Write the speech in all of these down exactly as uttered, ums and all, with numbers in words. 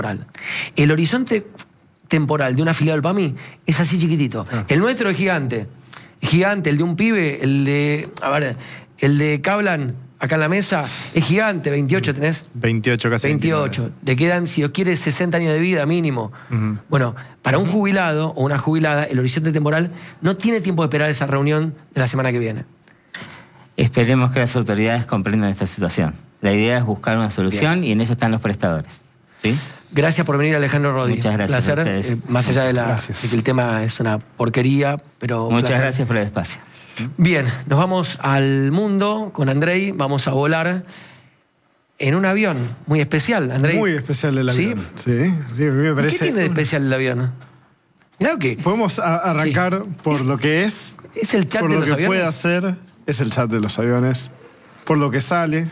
temporal. El horizonte temporal de una filial para mí es así chiquitito. Ah. El nuestro es gigante. Gigante, el de un pibe, el de... A ver, el de Kaplan, acá en la mesa, es gigante. veintiocho tenés. veintiocho casi. veintiocho. veintinueve. Te quedan, si os quieres, sesenta años de vida mínimo. Uh-huh. Bueno, para un jubilado o una jubilada, el horizonte temporal no tiene tiempo de esperar esa reunión de la semana que viene. Esperemos que las autoridades comprendan esta situación. La idea es buscar una solución. Bien. Y en eso están los prestadores. ¿Sí? Gracias por venir, Alejandro Rodi. Muchas gracias. Placer, a ustedes. Eh, más allá de, la, de que el tema es una porquería, pero... Muchas placer. gracias por el espacio. Bien, nos vamos al mundo con Andrei. Vamos a volar en un avión muy especial, Andrei. Muy especial el avión. ¿Sí? Sí, sí, a mí me parece... ¿Qué tiene de especial el avión? Mirá que... Podemos a arrancar sí. por lo que es... Es el chat por de lo los que aviones. puede hacer, es el chat de los aviones. Por lo que sale...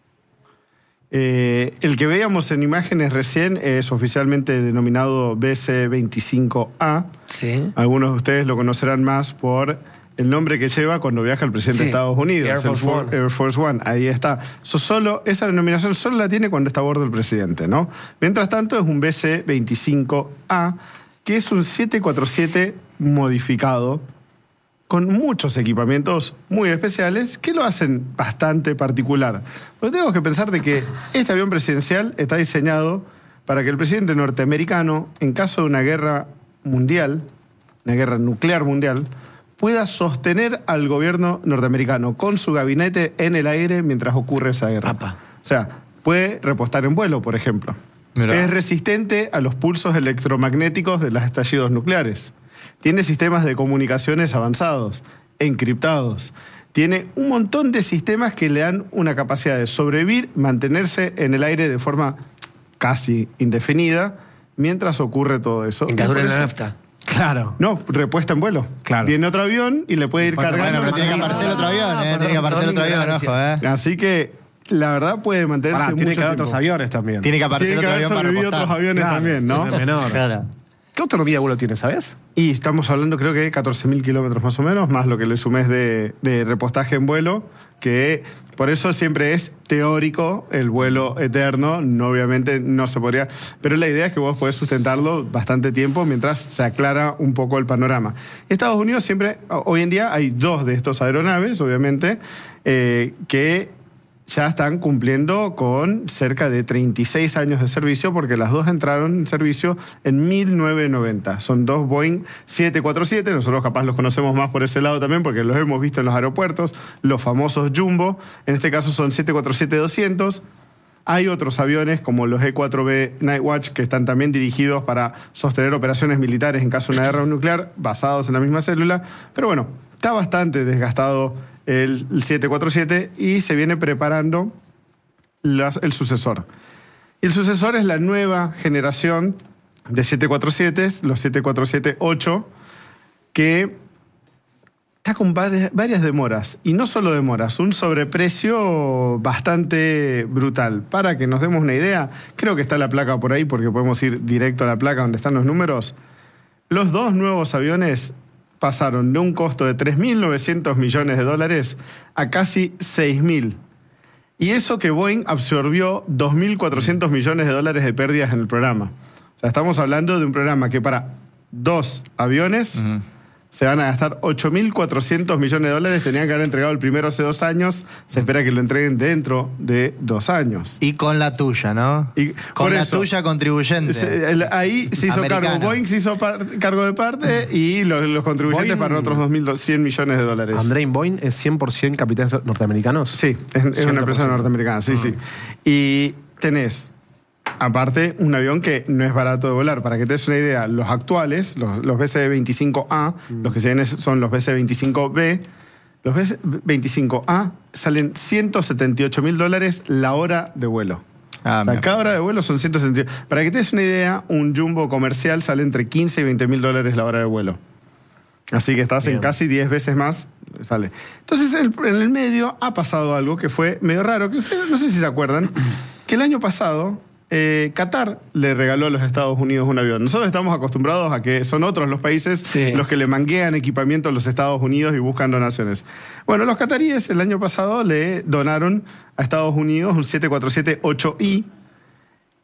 Eh, el que veíamos en imágenes recién es oficialmente denominado B C veinticinco A. Sí. Algunos de ustedes lo conocerán más por el nombre que lleva cuando viaja el presidente sí. de Estados Unidos. Air Force, el One. Air Force One. Ahí está. Eso solo, esa denominación solo la tiene cuando está a bordo el presidente, ¿no? Mientras tanto es un B C veinticinco A, que es un siete cuatro siete modificado, con muchos equipamientos muy especiales que lo hacen bastante particular. Pero tenemos que pensar de que este avión presidencial está diseñado para que el presidente norteamericano, en caso de una guerra mundial, una guerra nuclear mundial, pueda sostener al gobierno norteamericano con su gabinete en el aire mientras ocurre esa guerra. Apa. O sea, puede repostar en vuelo, por ejemplo. Mirá. Es resistente a los pulsos electromagnéticos de los estallidos nucleares. Tiene sistemas de comunicaciones avanzados, encriptados. Tiene un montón de sistemas que le dan una capacidad de sobrevivir, mantenerse en el aire de forma casi indefinida mientras ocurre todo eso. En dura la nafta. Claro. No, repuesta en vuelo. Claro. Viene otro avión y le puede ir bueno, cargando. Bueno, pero tiene que aparecer otro avión, ¿eh? Tiene que aparecer otro avión, ojo, ¿eh? Así que, la verdad, puede mantenerse Pará, mucho tiene que haber tiempo. otros aviones también. Tiene que aparecer Tiene que otro haber avión para sobrevivido repostar. otros aviones Claro, también, ¿no? es menor. Claro. ¿Qué autonomía de vuelo tiene, sabes? Y estamos hablando, creo que catorce mil kilómetros más o menos, más lo que le sumés de, de repostaje en vuelo, que por eso siempre es teórico el vuelo eterno. No, obviamente no se podría... Pero la idea es que vos podés sustentarlo bastante tiempo mientras se aclara un poco el panorama. Estados Unidos siempre... Hoy en día hay dos de estos aeronaves, obviamente, eh, que... ya están cumpliendo con cerca de treinta y seis años de servicio, porque las dos entraron en servicio en mil novecientos noventa. Son dos Boeing siete cuatro siete, nosotros capaz los conocemos más por ese lado también, porque los hemos visto en los aeropuertos, los famosos Jumbo, en este caso son siete cuatro siete doscientos. Hay otros aviones como los E cuatro B Nightwatch que están también dirigidos para sostener operaciones militares en caso de una guerra nuclear, basados en la misma célula, pero bueno, está bastante desgastado el siete cuatro siete y se viene preparando las, el sucesor. Y el sucesor es la nueva generación de siete cuatro siete, los siete cuatro siete ocho, que está con varias, varias demoras. Y no solo demoras, un sobreprecio bastante brutal. Para que nos demos una idea, creo que está la placa por ahí porque podemos ir directo a la placa donde están los números. Los dos nuevos aviones pasaron de un costo de tres mil novecientos millones de dólares a casi seis mil. Y eso que Boeing absorbió dos mil cuatrocientos millones de dólares de pérdidas en el programa. O sea, estamos hablando de un programa que para dos aviones uh-huh. se van a gastar ocho mil cuatrocientos millones de dólares. Tenían que haber entregado el primero hace dos años. Se espera que lo entreguen dentro de dos años. Y con la tuya, ¿no? Y con la eso, tuya contribuyente. Se, el, ahí se hizo Americano. cargo. Boeing se hizo par, cargo de parte y los, los contribuyentes Boeing, para otros dos mil cien millones de dólares. Andrei, Boeing es cien por ciento capitales norteamericanos. Sí, es, es una empresa norteamericana, sí, uh-huh. sí. Y tenés... aparte, un avión que no es barato de volar. Para que te des una idea, los actuales, los, los B C veinticinco A, mm. los que se vienen son los B C veinticinco B, los B C veinticinco A salen ciento setenta y ocho mil dólares la hora de vuelo. Ah, o sea, cada hora de vuelo son ciento setenta y ocho. Para que te des una idea, un jumbo comercial sale entre quince y veinte mil dólares la hora de vuelo. Así que estás Bien. en casi diez veces más. Sale. Entonces, en el, en el medio ha pasado algo que fue medio raro, que ustedes no sé si se acuerdan, que el año pasado... Eh, Qatar le regaló a los Estados Unidos un avión. Nosotros estamos acostumbrados a que son otros los países sí. los que le manguean equipamiento a los Estados Unidos y buscan donaciones. Bueno, los cataríes el año pasado le donaron a Estados Unidos un siete cuatro siete ocho I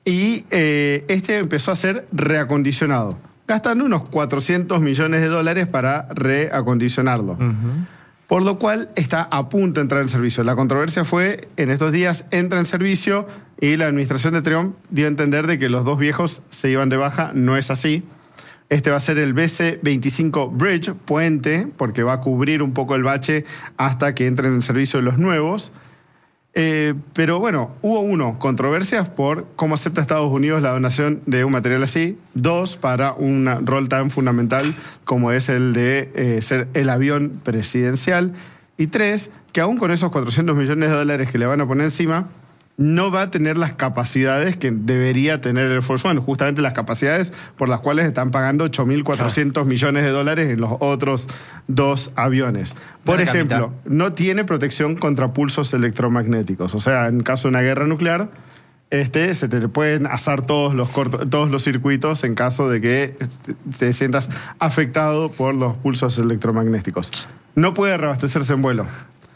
y eh, este empezó a ser reacondicionado. Gastan unos cuatrocientos millones de dólares para reacondicionarlo. Uh-huh. Por lo cual está a punto de entrar en servicio. La controversia fue, en estos días entra en servicio y la administración de Trump dio a entender de que los dos viejos se iban de baja. No es así. Este va a ser el B C veinticinco Bridge, puente, porque va a cubrir un poco el bache hasta que entren en servicio los nuevos. Eh, pero bueno, hubo uno, controversias por cómo acepta Estados Unidos la donación de un material así. Dos, para un rol tan fundamental como es el de eh, ser el avión presidencial. Y tres, que aún con esos cuatrocientos millones de dólares que le van a poner encima, no va a tener las capacidades que debería tener el Force One, justamente las capacidades por las cuales están pagando ocho mil cuatrocientos claro. millones de dólares en los otros dos aviones. Por Buena ejemplo, capitán. No tiene protección contra pulsos electromagnéticos. O sea, en caso de una guerra nuclear, este, se te pueden asar todos los, cortos, todos los circuitos en caso de que te sientas afectado por los pulsos electromagnéticos. No puede reabastecerse en vuelo.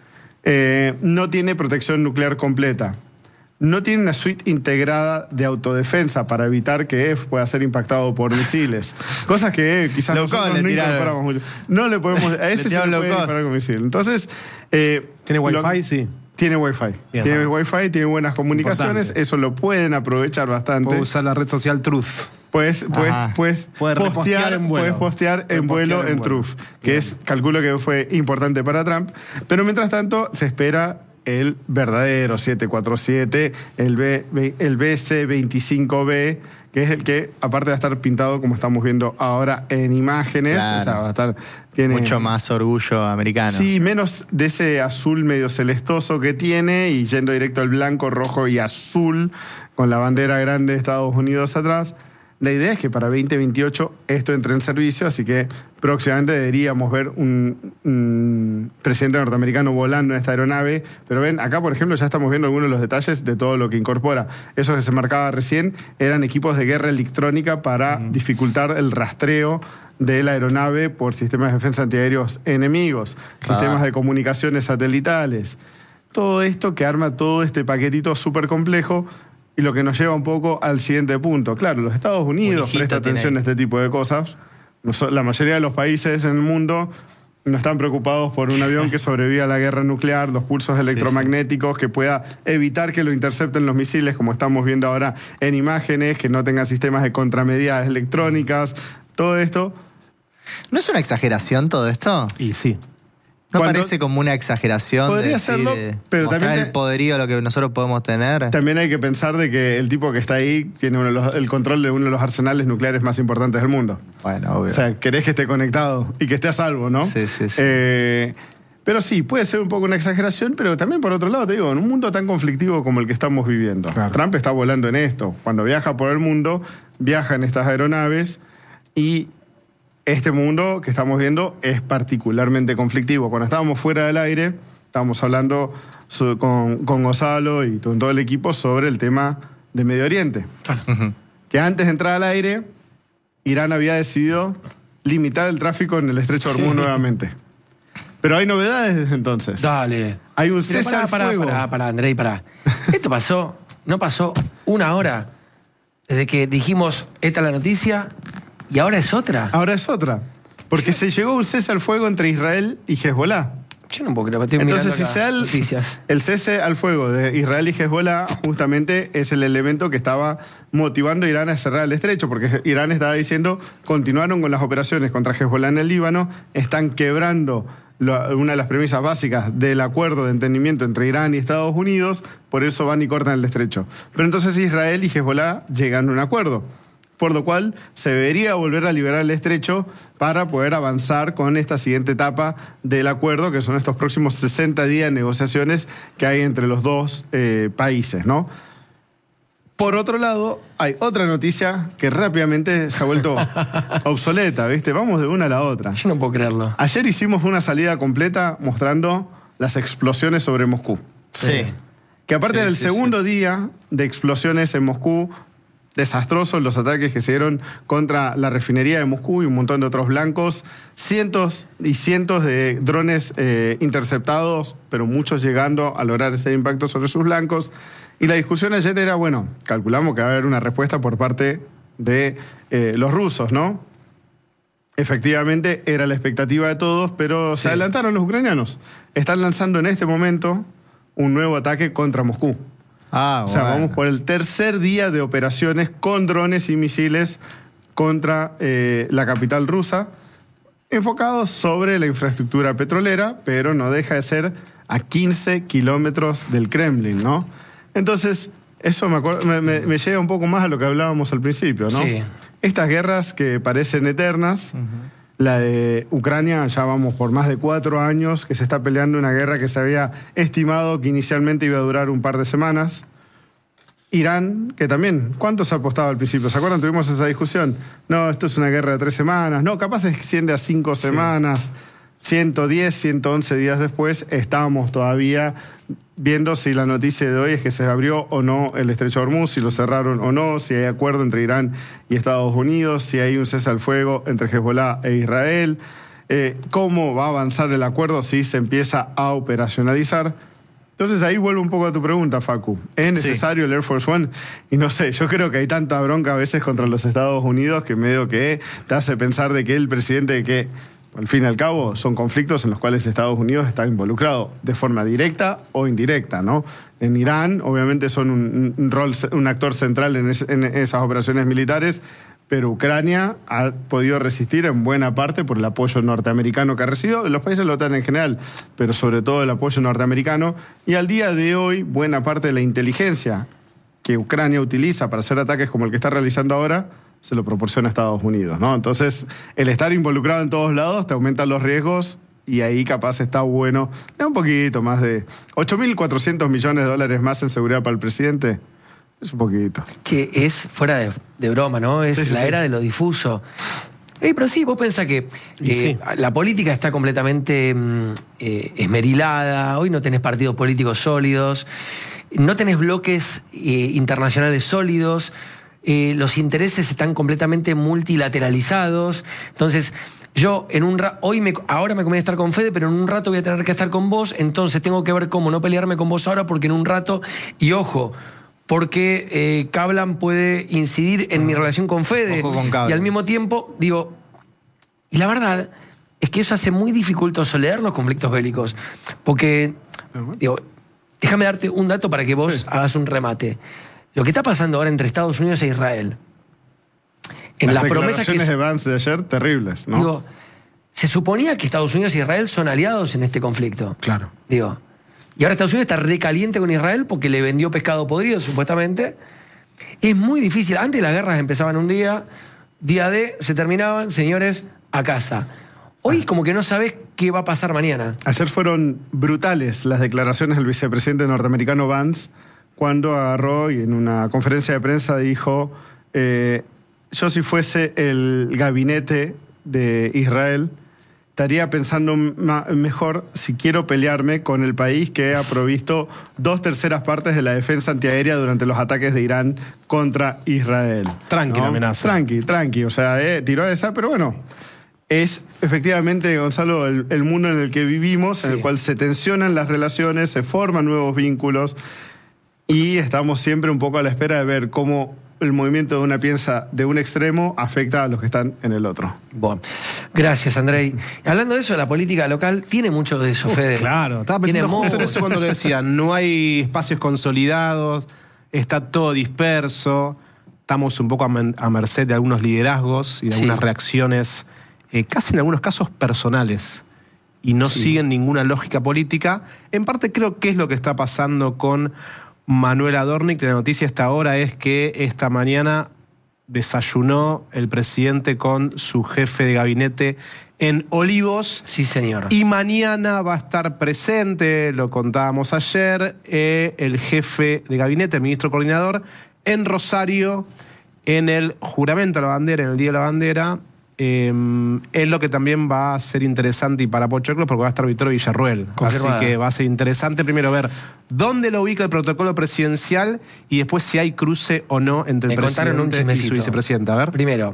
Eh, no tiene protección nuclear completa. No tiene una suite integrada de autodefensa para evitar que pueda ser impactado por misiles. Cosas que quizás nosotros no incorporamos mucho. No le podemos... A ese se le puede disparar con misil. Entonces... Eh, ¿Tiene Wi-Fi? Lo, sí. Tiene Wi-Fi. Bien, tiene ¿no? Wi-Fi, tiene buenas comunicaciones. Importante. Eso lo pueden aprovechar bastante. Puede usar la red social Truth. Pues, pues, pues Puede postear en vuelo, puedes postear en vuelo en Truth, que es, calculo que fue importante para Trump. Pero mientras tanto, se espera el verdadero siete cuatro siete, el, B, el B C veinticinco B, que es el que, aparte de estar pintado como estamos viendo ahora en imágenes, claro. o sea, va a estar, tiene mucho más orgullo americano. Sí, menos de ese azul medio celestoso que tiene y yendo directo al blanco, rojo y azul, con la bandera grande de Estados Unidos atrás. La idea es que para veinte veintiocho esto entre en servicio, así que próximamente deberíamos ver un, un presidente norteamericano volando en esta aeronave. Pero ven, acá por ejemplo ya estamos viendo algunos de los detalles de todo lo que incorpora. Eso que se marcaba recién eran equipos de guerra electrónica para mm. dificultar el rastreo de la aeronave por sistemas de defensa antiaéreos enemigos, ah. sistemas de comunicaciones satelitales. Todo esto que arma todo este paquetito súper complejo. Y lo que nos lleva un poco al siguiente punto. Claro, los Estados Unidos prestan atención a este tipo de cosas. La mayoría de los países en el mundo no están preocupados por un avión que sobreviva a la guerra nuclear, los pulsos electromagnéticos, que pueda evitar que lo intercepten los misiles, como estamos viendo ahora en imágenes, que no tengan sistemas de contramedidas electrónicas, todo esto. ¿No es una exageración todo esto? Y sí. ¿No Cuando, parece como una exageración podría de, serlo, de pero mostrar también te, el poderío de lo que nosotros podemos tener? También hay que pensar de que el tipo que está ahí tiene uno de los, el control de uno de los arsenales nucleares más importantes del mundo. Bueno, obvio. O sea, querés que esté conectado y que esté a salvo, ¿no? Sí, sí, sí. Eh, pero sí, puede ser un poco una exageración, pero también por otro lado, te digo, en un mundo tan conflictivo como el que estamos viviendo. Claro. Trump está volando en esto. Cuando viaja por el mundo, viaja en estas aeronaves y... este mundo que estamos viendo es particularmente conflictivo. Cuando estábamos fuera del aire, estábamos hablando con, con Gonzalo y con todo el equipo sobre el tema de Medio Oriente. Claro. Uh-huh. Que antes de entrar al aire, Irán había decidido limitar el tráfico en el Estrecho de Hormuz nuevamente. Pero hay novedades desde entonces. Dale. Hay un cese al para, fuego. Para, para, Andrei, para. Esto pasó, no pasó una hora desde que dijimos esta es la noticia. ¿Y ahora es otra? Ahora es otra. Porque se llegó un cese al fuego entre Israel y Hezbollah. Yo no puedo creer, estoy Entonces, si acá se da el, el cese al fuego de Israel y Hezbollah, justamente es el elemento que estaba motivando a Irán a cerrar el estrecho, porque Irán estaba diciendo, continuaron con las operaciones contra Hezbollah en el Líbano, están quebrando lo, una de las premisas básicas del acuerdo de entendimiento entre Irán y Estados Unidos, por eso van y cortan el estrecho. Pero entonces Israel y Hezbollah llegan a un acuerdo, por lo cual se debería volver a liberar el estrecho para poder avanzar con esta siguiente etapa del acuerdo, que son estos próximos sesenta días de negociaciones que hay entre los dos eh, países, ¿no? Por otro lado, hay otra noticia que rápidamente se ha vuelto obsoleta, ¿viste? Vamos de una a la otra. Yo no puedo creerlo. Ayer hicimos una salida completa mostrando las explosiones sobre Moscú. Sí. Que aparte sí, del sí, segundo sí. día de explosiones en Moscú, desastrosos los ataques que se dieron contra la refinería de Moscú y un montón de otros blancos. Cientos y cientos de drones eh, interceptados, pero muchos llegando a lograr ese impacto sobre sus blancos. Y la discusión ayer era, bueno, calculamos que va a haber una respuesta por parte de eh, los rusos, ¿no? Efectivamente, era la expectativa de todos, pero Sí. se adelantaron los ucranianos. Están lanzando en este momento un nuevo ataque contra Moscú. Ah, O sea, bueno. vamos por el tercer día de operaciones con drones y misiles contra eh, la capital rusa, enfocados sobre la infraestructura petrolera, pero no deja de ser a quince kilómetros del Kremlin, ¿no? Entonces, eso me, acuerdo- me, me- me llega un poco más a lo que hablábamos al principio, ¿no? Sí. Estas guerras que parecen eternas, la de Ucrania, ya vamos por más de cuatro años que se está peleando una guerra que se había estimado que inicialmente iba a durar un par de semanas. Irán, que también, ¿cuánto se apostaba al principio? ¿Se acuerdan? Tuvimos esa discusión. No, esto es una guerra de tres semanas. No, capaz se extiende a cinco semanas. ciento diez, ciento once días después, estábamos todavía viendo si la noticia de hoy es que se abrió o no el estrecho de Hormuz, si lo cerraron o no, si hay acuerdo entre Irán y Estados Unidos, si hay un cese al fuego entre Hezbollah e Israel, eh, cómo va a avanzar el acuerdo si se empieza a operacionalizar. Entonces ahí vuelvo un poco a tu pregunta, Facu. ¿Es necesario el Air Force One? Y no sé, yo creo que hay tanta bronca a veces contra los Estados Unidos que medio que te hace pensar de que el presidente que, al fin y al cabo, son conflictos en los cuales Estados Unidos está involucrado de forma directa o indirecta, ¿no? En Irán, obviamente, son un, un rol, un actor central en, es, en esas operaciones militares, pero Ucrania ha podido resistir en buena parte por el apoyo norteamericano que ha recibido, los países de la OTAN en general, pero sobre todo el apoyo norteamericano. Y al día de hoy, buena parte de la inteligencia que Ucrania utiliza para hacer ataques como el que está realizando ahora, se lo proporciona a Estados Unidos, ¿no? Entonces, el estar involucrado en todos lados te aumenta los riesgos y ahí capaz está bueno un poquito más de ocho mil cuatrocientos millones de dólares más en seguridad para el presidente. Es un poquito. Che, es fuera de, de broma, ¿no? Es Sí, sí, la sí. era de lo difuso. Ey, pero sí, vos pensás que Y eh, sí. la política está completamente mm, eh, esmerilada, hoy no tenés partidos políticos sólidos, no tenés bloques eh, internacionales sólidos, eh, los intereses están completamente multilateralizados, entonces... Yo en un ra- hoy me, ahora me conviene estar con Fede, pero en un rato voy a tener que estar con vos, entonces tengo que ver cómo no pelearme con vos ahora, porque en un rato, y ojo, porque eh, Kaplan puede incidir en mi relación con Fede. Ojo con Kaplan. Y al mismo tiempo, digo, y la verdad es que eso hace muy dificultoso leer los conflictos bélicos. Porque, digo, déjame darte un dato para que vos Sí. hagas un remate. Lo que está pasando ahora entre Estados Unidos e Israel, en Las las promesas que... declaraciones de Vance de ayer, terribles, ¿no? Digo, se suponía que Estados Unidos e Israel son aliados en este conflicto. Claro. Digo, y ahora Estados Unidos está recaliente con Israel porque le vendió pescado podrido, supuestamente. Es muy difícil. Antes las guerras empezaban un día, día D, se terminaban, señores, a casa. Hoy como que no sabes qué va a pasar mañana. Ayer fueron brutales las declaraciones del vicepresidente norteamericano Vance cuando agarró y en una conferencia de prensa dijo, eh, yo si fuese el gabinete de Israel, estaría pensando ma- mejor si quiero pelearme con el país que ha provisto dos terceras partes de la defensa antiaérea durante los ataques de Irán contra Israel. Tranqui la amenaza. Tranqui, tranqui. O sea, eh, tiró esa, pero bueno. Es efectivamente, Gonzalo, el, el mundo en el que vivimos, en Sí. el cual se tensionan las relaciones, se forman nuevos vínculos y estamos siempre un poco a la espera de ver cómo el movimiento de una pieza de un extremo afecta a los que están en el otro. Bueno, gracias, Andrei. Hablando de eso, la política local tiene mucho de eso, Fede. Claro, estaba Tiene pensando justo en mucho. eso cuando le decía, no hay espacios consolidados, está todo disperso, estamos un poco a, men- a merced de algunos liderazgos y de Sí. algunas reacciones, eh, casi en algunos casos personales, y no Sí. siguen ninguna lógica política. En parte creo que es lo que está pasando con Manuel Adornik. La noticia hasta ahora es que esta mañana desayunó el presidente con su jefe de gabinete en Olivos. Sí, señor. Y mañana va a estar presente, lo contábamos ayer, eh, el jefe de gabinete, el ministro coordinador, en Rosario, en el juramento a la bandera, en el Día de la Bandera, eh, es lo que también va a ser interesante y para Pochoclo porque va a estar Vittorio Villarruel. Confirmada. Así que va a ser interesante primero ver dónde lo ubica el protocolo presidencial y después si hay cruce o no entre el Me contaron un presidente y su chismecito. vicepresidenta. A ver. Primero,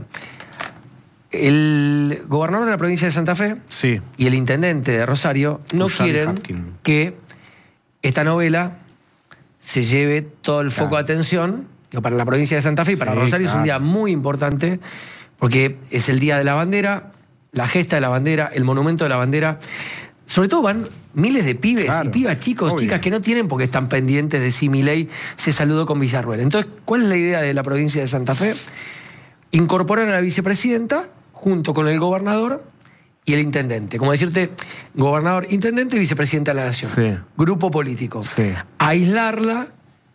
el gobernador de la provincia de Santa Fe Sí. y el intendente de Rosario no Dusan quieren Hapkin. que esta novela se lleve todo el foco Claro. de atención digo, para la provincia de Santa Fe y para Sí, Rosario. Es un claro. día muy importante porque es el Día de la Bandera, la gesta de la bandera, el monumento de la bandera. Sobre todo van miles de pibes Claro, y pibas, chicos, obvio. chicas que no tienen porque están pendientes de si Milei se saludó con Villarruel. Entonces, ¿cuál es la idea de la provincia de Santa Fe? Incorporar a la vicepresidenta junto con el gobernador y el intendente. Como decirte, gobernador, intendente y vicepresidenta de la nación. Sí. Grupo político. Sí. Aislarla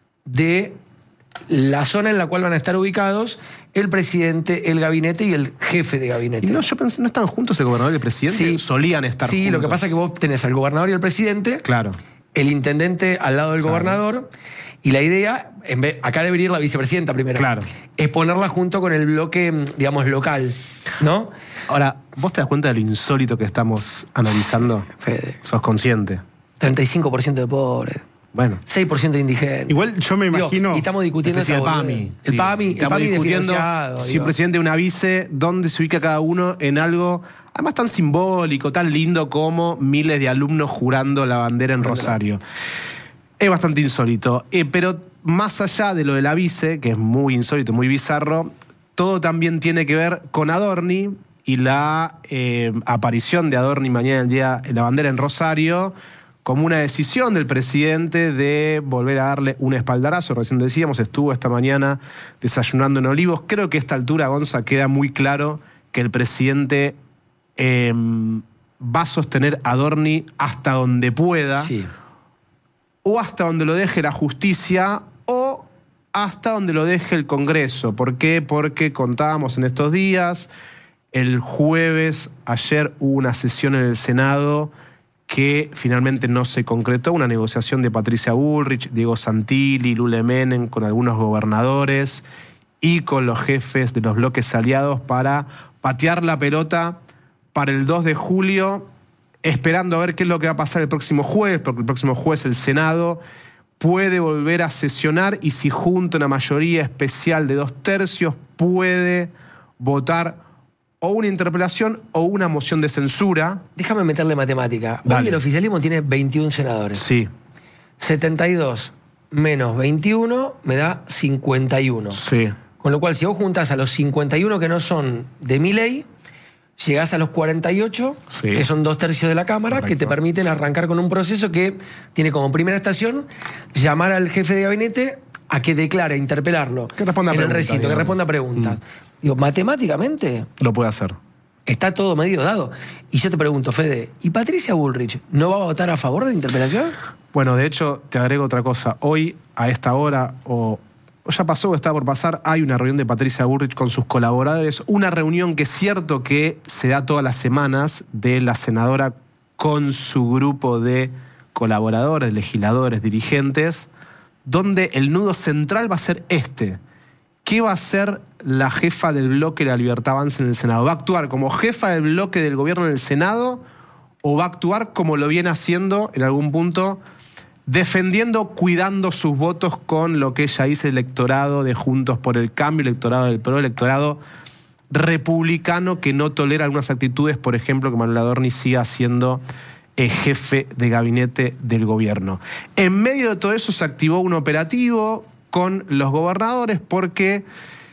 de la zona en la cual van a estar ubicados el presidente, el gabinete y el jefe de gabinete. Y no, yo pensé, ¿no están juntos el gobernador y el presidente? Sí. Solían estar Sí, juntos. lo que pasa es que vos tenés al gobernador y al presidente, Claro. el intendente al lado del Claro. gobernador, y la idea, en vez, acá debería ir la vicepresidenta primero, Claro. es ponerla junto con el bloque, digamos, local, ¿no? Ahora, ¿vos te das cuenta de lo insólito que estamos analizando? Fede, ¿Sos consciente? treinta y cinco por ciento de pobres, Bueno. seis por ciento de indigentes. Igual yo me Digo, imagino. y estamos discutiendo Es decir, el esa PAMI. boludez. El Digo, PAMI, el estamos PAMI discutiendo desfinanciado. si digo. un presidente y una vice, dónde se ubica cada uno en algo, además tan simbólico, tan lindo como miles de alumnos jurando la bandera en Rosario. Es bastante insólito. Eh, pero más allá de lo de la vice, que es muy insólito, muy bizarro, todo también tiene que ver con Adorni y la eh, aparición de Adorni mañana el día de la bandera en Rosario como una decisión del presidente de volver a darle un espaldarazo. Recién decíamos, estuvo esta mañana desayunando en Olivos. Creo que a esta altura, Gonza, queda muy claro que el presidente eh, va a sostener a Adorni hasta donde pueda, Sí. o hasta donde lo deje la justicia, o hasta donde lo deje el Congreso. ¿Por qué? Porque contábamos en estos días, el jueves, ayer hubo una sesión en el Senado que finalmente no se concretó, una negociación de Patricia Bullrich, Diego Santilli, Lule Menem, con algunos gobernadores y con los jefes de los bloques aliados para patear la pelota para el dos de julio, esperando a ver qué es lo que va a pasar el próximo jueves, porque el próximo jueves el Senado puede volver a sesionar y si junta una mayoría especial de dos tercios puede votar o una interpelación o una moción de censura. Déjame meterle matemática. Dale. Hoy el oficialismo tiene veintiún senadores. Sí, setenta y dos menos veintiuno me da cincuenta y uno. sí. Con lo cual, si vos juntás a los cincuenta y uno que no son de Milei, llegás a los cuarenta y ocho, Sí. que son dos tercios de la Cámara, Correcto. que te permiten arrancar con un proceso que tiene como primera estación llamar al jefe de gabinete a que declare, interpelarlo Que responda a en el preguntas, recinto, que digamos. responda a preguntas. Digo, matemáticamente Lo puede hacer. está todo medio dado. Y yo te pregunto, Fede, ¿y Patricia Bullrich no va a votar a favor de la interpelación? Bueno, de hecho, te agrego otra cosa. Hoy, a esta hora, o, o ya pasó o está por pasar, hay una reunión de Patricia Bullrich con sus colaboradores. Una reunión que es cierto que se da todas las semanas de la senadora con su grupo de colaboradores, legisladores, dirigentes, donde el nudo central va a ser este. ¿Qué va a hacer la jefa del bloque de la Libertad Avanza en el Senado? ¿Va a actuar como jefa del bloque del gobierno en el Senado o va a actuar como lo viene haciendo en algún punto, defendiendo, cuidando sus votos con lo que ella dice el electorado de Juntos por el Cambio, el electorado del P R O, el electorado republicano que no tolera algunas actitudes, por ejemplo, que Manuel Adorni siga siendo eh, jefe de gabinete del gobierno? En medio de todo eso se activó un operativo con los gobernadores porque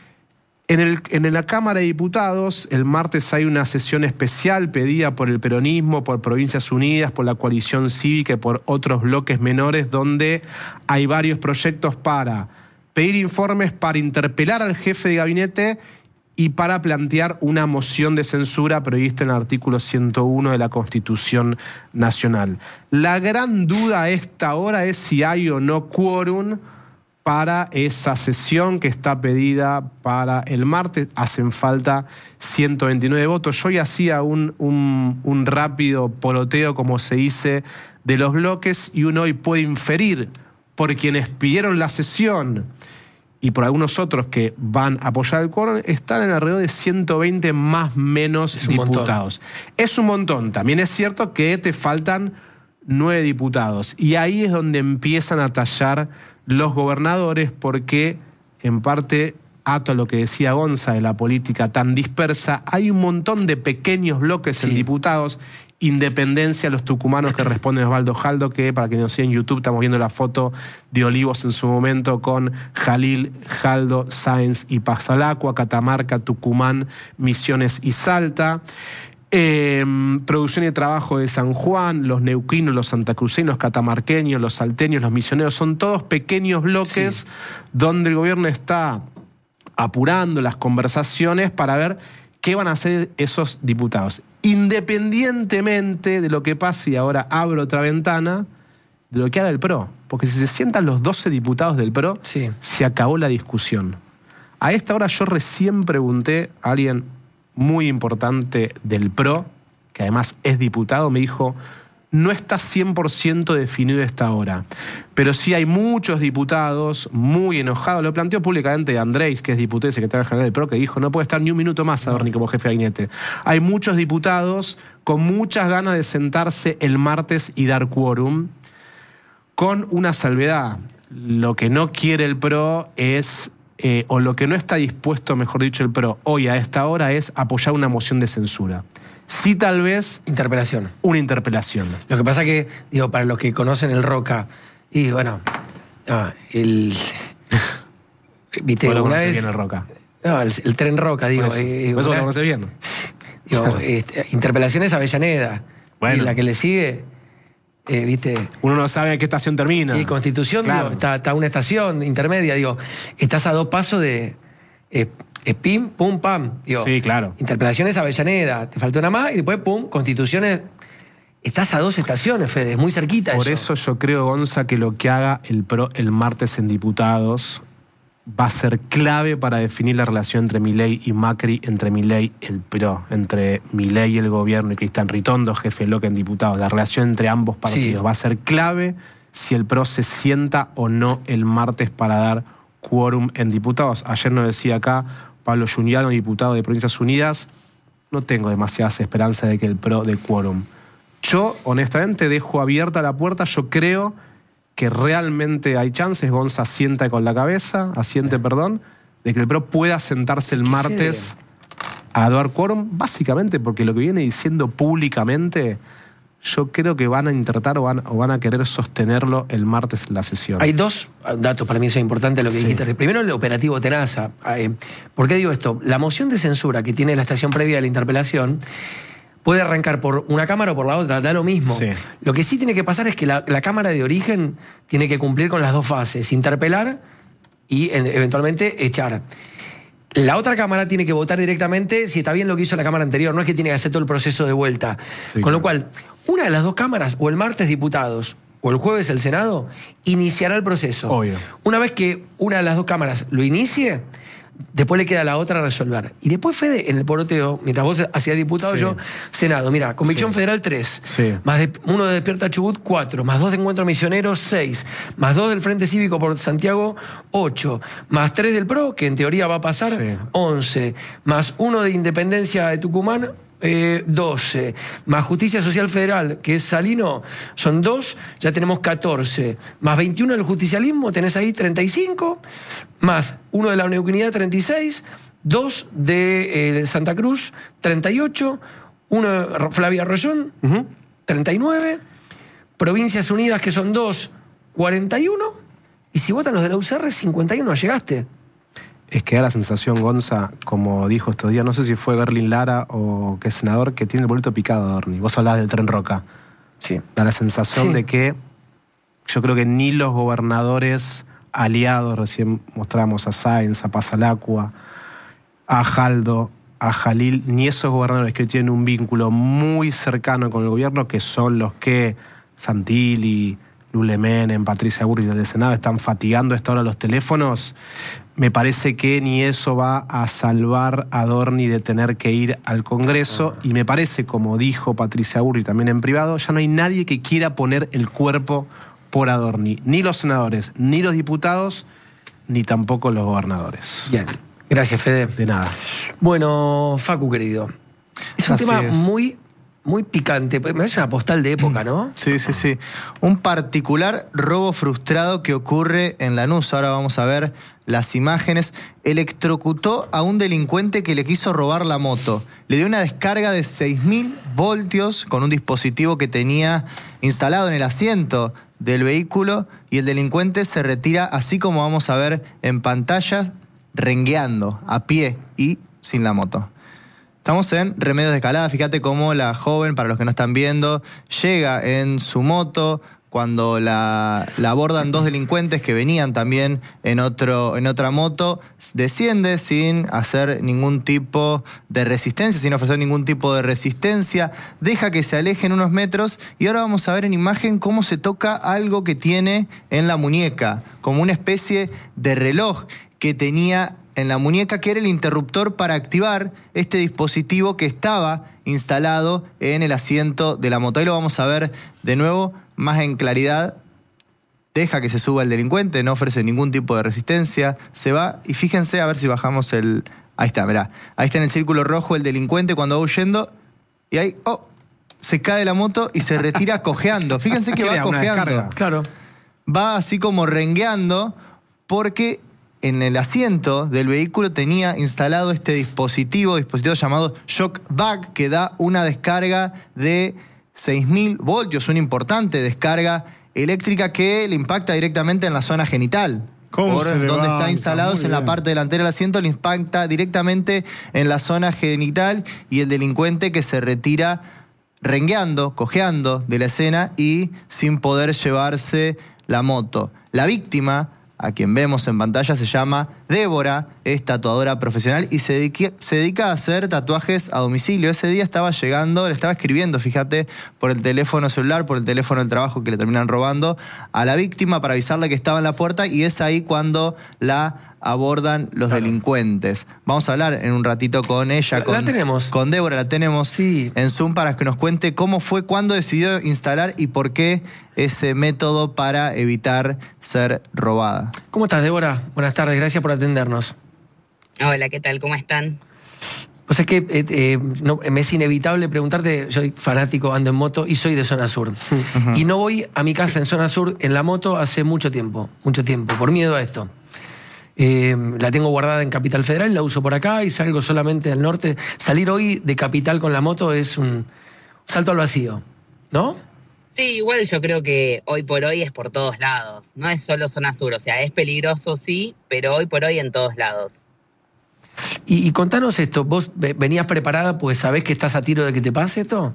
en, el, en la Cámara de Diputados el martes hay una sesión especial pedida por el peronismo, por Provincias Unidas, por la coalición cívica y por otros bloques menores donde hay varios proyectos para pedir informes, para interpelar al jefe de gabinete y para plantear una moción de censura prevista en el artículo ciento uno de la Constitución Nacional. La gran duda a esta hora es si hay o no quórum para esa sesión que está pedida para el martes. Hacen falta ciento veintinueve votos. Yo ya hacía un, un, un rápido poroteo, como se dice, de los bloques y uno hoy puede inferir por quienes pidieron la sesión y por algunos otros que van a apoyar el quórum, están en alrededor de ciento veinte más menos Es un diputados. Es un montón. También es cierto que te faltan nueve diputados. Y ahí es donde empiezan a tallar los gobernadores, porque en parte, ato a lo que decía Gonza de la política tan dispersa, hay un montón de pequeños bloques Sí. en diputados. Independencia, los tucumanos que responden Osvaldo Jaldo, que para quienes nos siguen en YouTube estamos viendo la foto de Olivos en su momento con Jalil, Jaldo, Sáenz y Pasalacua, Catamarca, Tucumán, Misiones y Salta. Eh, producción y trabajo de San Juan, los neuquinos, los santacruceños, catamarqueños, los salteños, los misioneros, son todos pequeños bloques Sí. donde el gobierno está apurando las conversaciones para ver qué van a hacer esos diputados. Independientemente de lo que pase, y ahora abro otra ventana, de lo que haga el P R O. Porque si se sientan los doce diputados del P R O, Sí. se acabó la discusión. A esta hora yo recién pregunté a alguien muy importante del P R O, que además es diputado, me dijo, no está cien por ciento definido esta hora, pero sí hay muchos diputados muy enojados. Lo planteó públicamente Andrés, que es diputado y secretario general del P R O, que dijo, no puede estar ni un minuto más Adorni como jefe de gabinete. Hay muchos diputados con muchas ganas de sentarse el martes y dar quórum, con una salvedad. Lo que no quiere el P R O es... Eh, o lo que no está dispuesto, mejor dicho, el P R O hoy a esta hora es apoyar una moción de censura. Sí, tal vez Interpelación. una interpelación. Lo que pasa que, digo, para los que conocen el Roca, y bueno, no, el... Viste, Vos lo una conocés vez... bien el Roca. No, el, el tren Roca, digo. Por eso, eh, por eso una- lo conocés bien. digo, este, interpelaciones Avellaneda. Bueno. Y la que le sigue, eh, viste... Uno no sabe a qué estación termina. Y Constitución, Claro. digo, está, está una estación intermedia, digo, estás a dos pasos de eh, eh, pim, pum, pam. Digo, Sí, claro. Interpelaciones Avellaneda, te falta una más y después, pum, Constituciones. Estás a dos estaciones, Fede, es muy cerquita Por eso yo creo, Gonza, que lo que haga el P R O el martes en diputados va a ser clave para definir la relación entre Milei y Macri, entre Milei y el P R O, entre Milei y el gobierno y Cristian Ritondo, jefe de bloque en diputados. La relación entre ambos partidos Sí. va a ser clave si el P R O se sienta o no el martes para dar quórum en diputados. Ayer nos decía acá Pablo Giuliano, diputado de Provincias Unidas, no tengo demasiadas esperanzas de que el P R O dé quórum. Yo, honestamente, dejo abierta la puerta. Yo creo que realmente hay chances, Gonza asienta con la cabeza, asiente, perdón, de que el P R O pueda sentarse el martes a dar quórum, básicamente porque lo que viene diciendo públicamente, yo creo que van a intentar o van, o van a querer sostenerlo el martes en la sesión. Hay dos datos para mí son importantes lo que Sí. dijiste. Primero, el operativo Tenaza. Eh, ¿Por qué digo esto? La moción de censura que tiene la estación previa de la interpelación puede arrancar por una cámara o por la otra, da lo mismo. Sí. Lo que sí tiene que pasar es que la, la cámara de origen tiene que cumplir con las dos fases, interpelar y en- eventualmente echar. La otra cámara tiene que votar directamente si está bien lo que hizo la cámara anterior, no es que tiene que hacer todo el proceso de vuelta. Sí, con lo claro. cual, una de las dos cámaras, o el martes diputados, o el jueves el Senado, iniciará el proceso. Obvio. Una vez que una de las dos cámaras lo inicie, después le queda a la otra resolver. Y después, Fede, en el poroteo, mientras vos hacías diputado, Sí. yo, Senado, mira, Convicción Sí. Federal tres, Sí. más de, uno de Despierta Chubut cuatro, más dos de Encuentro Misionero seis, más dos del Frente Cívico por Santiago ocho, más tres del P R O, que en teoría va a pasar Sí. once, más uno de Independencia de Tucumán eh, doce, más Justicia Social Federal, que es Salino, son dos, ya tenemos catorce, más veintiuno del justicialismo, tenés ahí treinta y cinco, más uno de la Neuquinidad, treinta y seis, dos de eh, Santa Cruz, treinta y ocho, uno de Flavia Rollón, Ujú. treinta y nueve, Provincias Unidas, que son dos, cuarenta y uno, y si votan los de la U C R, cincuenta y uno, llegaste. Es que da la sensación, Gonza, como dijo estos días, no sé si fue Berlín Lara o qué senador, que tiene el boleto picado, Adorni. Vos hablabas del Tren Roca. Sí. Da la sensación Sí. de que yo creo que ni los gobernadores aliados, recién mostramos a Sáenz, a Pasalacua, a Jaldo, a Jalil, ni esos gobernadores que tienen un vínculo muy cercano con el gobierno, que son los que Santilli, Lule Menem, Patricia Bullrich del Senado están fatigando a esta hora los teléfonos. Me parece que ni eso va a salvar a Adorni de tener que ir al Congreso. Y me parece, como dijo Patricia Bullrich también en privado, ya no hay nadie que quiera poner el cuerpo por Adorni. Ni los senadores, ni los diputados, ni tampoco los gobernadores. Bien, gracias, Fede. De nada. Bueno, Facu, querido. Es un Así tema es. muy, muy picante. Me parece una postal de época, ¿no? Sí, sí, sí. Un particular robo frustrado que ocurre en Lanús. Ahora vamos a ver las imágenes. Electrocutó a un delincuente que le quiso robar la moto. Le dio una descarga de seis mil voltios con un dispositivo que tenía instalado en el asiento del vehículo y el delincuente se retira, así como vamos a ver en pantallas, rengueando, a pie y sin la moto. Estamos en Remedios de Escalada. Fíjate cómo la joven, para los que no están viendo, llega en su moto cuando la, la abordan dos delincuentes que venían también en, otro, en otra moto. Desciende sin hacer ningún tipo de resistencia, sin ofrecer ningún tipo de resistencia. Deja que se alejen unos metros y ahora vamos a ver en imagen cómo se toca algo que tiene en la muñeca, como una especie de reloj que tenía en la muñeca, que era el interruptor para activar este dispositivo que estaba instalado en el asiento de la moto. Ahí lo vamos a ver de nuevo, más en claridad. Deja que se suba el delincuente, no ofrece ningún tipo de resistencia, se va y fíjense, a ver si bajamos el... Ahí está, mirá. Ahí está en el círculo rojo el delincuente cuando va huyendo y ahí, oh, se cae la moto y se retira cojeando. Fíjense que ¿Qué va era, una cojeando. descarga? Claro. Va así como rengueando porque en el asiento del vehículo tenía instalado este dispositivo, dispositivo llamado Shock Bag, que da una descarga de seis mil voltios, una importante descarga eléctrica que le impacta directamente en la zona genital. ¿Cómo Por se donde levanta? está instalado, Muy en la bien. parte delantera del asiento, le impacta directamente en la zona genital y el delincuente que se retira rengueando, cojeando de la escena y sin poder llevarse la moto. La víctima, a quien vemos en pantalla, se llama Débora, es tatuadora profesional y se dedica, se dedica a hacer tatuajes a domicilio. Ese día estaba llegando, le estaba escribiendo, fíjate, por el teléfono celular, por el teléfono del trabajo que le terminan robando a la víctima para avisarle que estaba en la puerta y es ahí cuando la abordan los Claro. delincuentes. Vamos a hablar en un ratito con ella, La- con, la tenemos. con Débora, la tenemos Sí. en Zoom para que nos cuente cómo fue, cuándo decidió instalar y por qué ese método para evitar ser robada. ¿Cómo estás, Débora? Buenas tardes, gracias por atendernos. Hola, ¿qué tal? ¿Cómo están? O sea que eh, eh, no, me es inevitable preguntarte, yo soy fanático, ando en moto y soy de zona sur. Y no voy a mi casa en zona sur en la moto hace mucho tiempo, mucho tiempo, por miedo a esto. Eh, la tengo guardada en Capital Federal, la uso por acá y salgo solamente al norte. Salir hoy de Capital con la moto es un salto al vacío, ¿no? Sí, igual yo creo que hoy por hoy es por todos lados. No es solo zona sur, o sea, es peligroso, sí, pero hoy por hoy en todos lados. Y, y contanos esto, ¿vos ve- venías preparada pues sabés que estás a tiro de que te pase esto?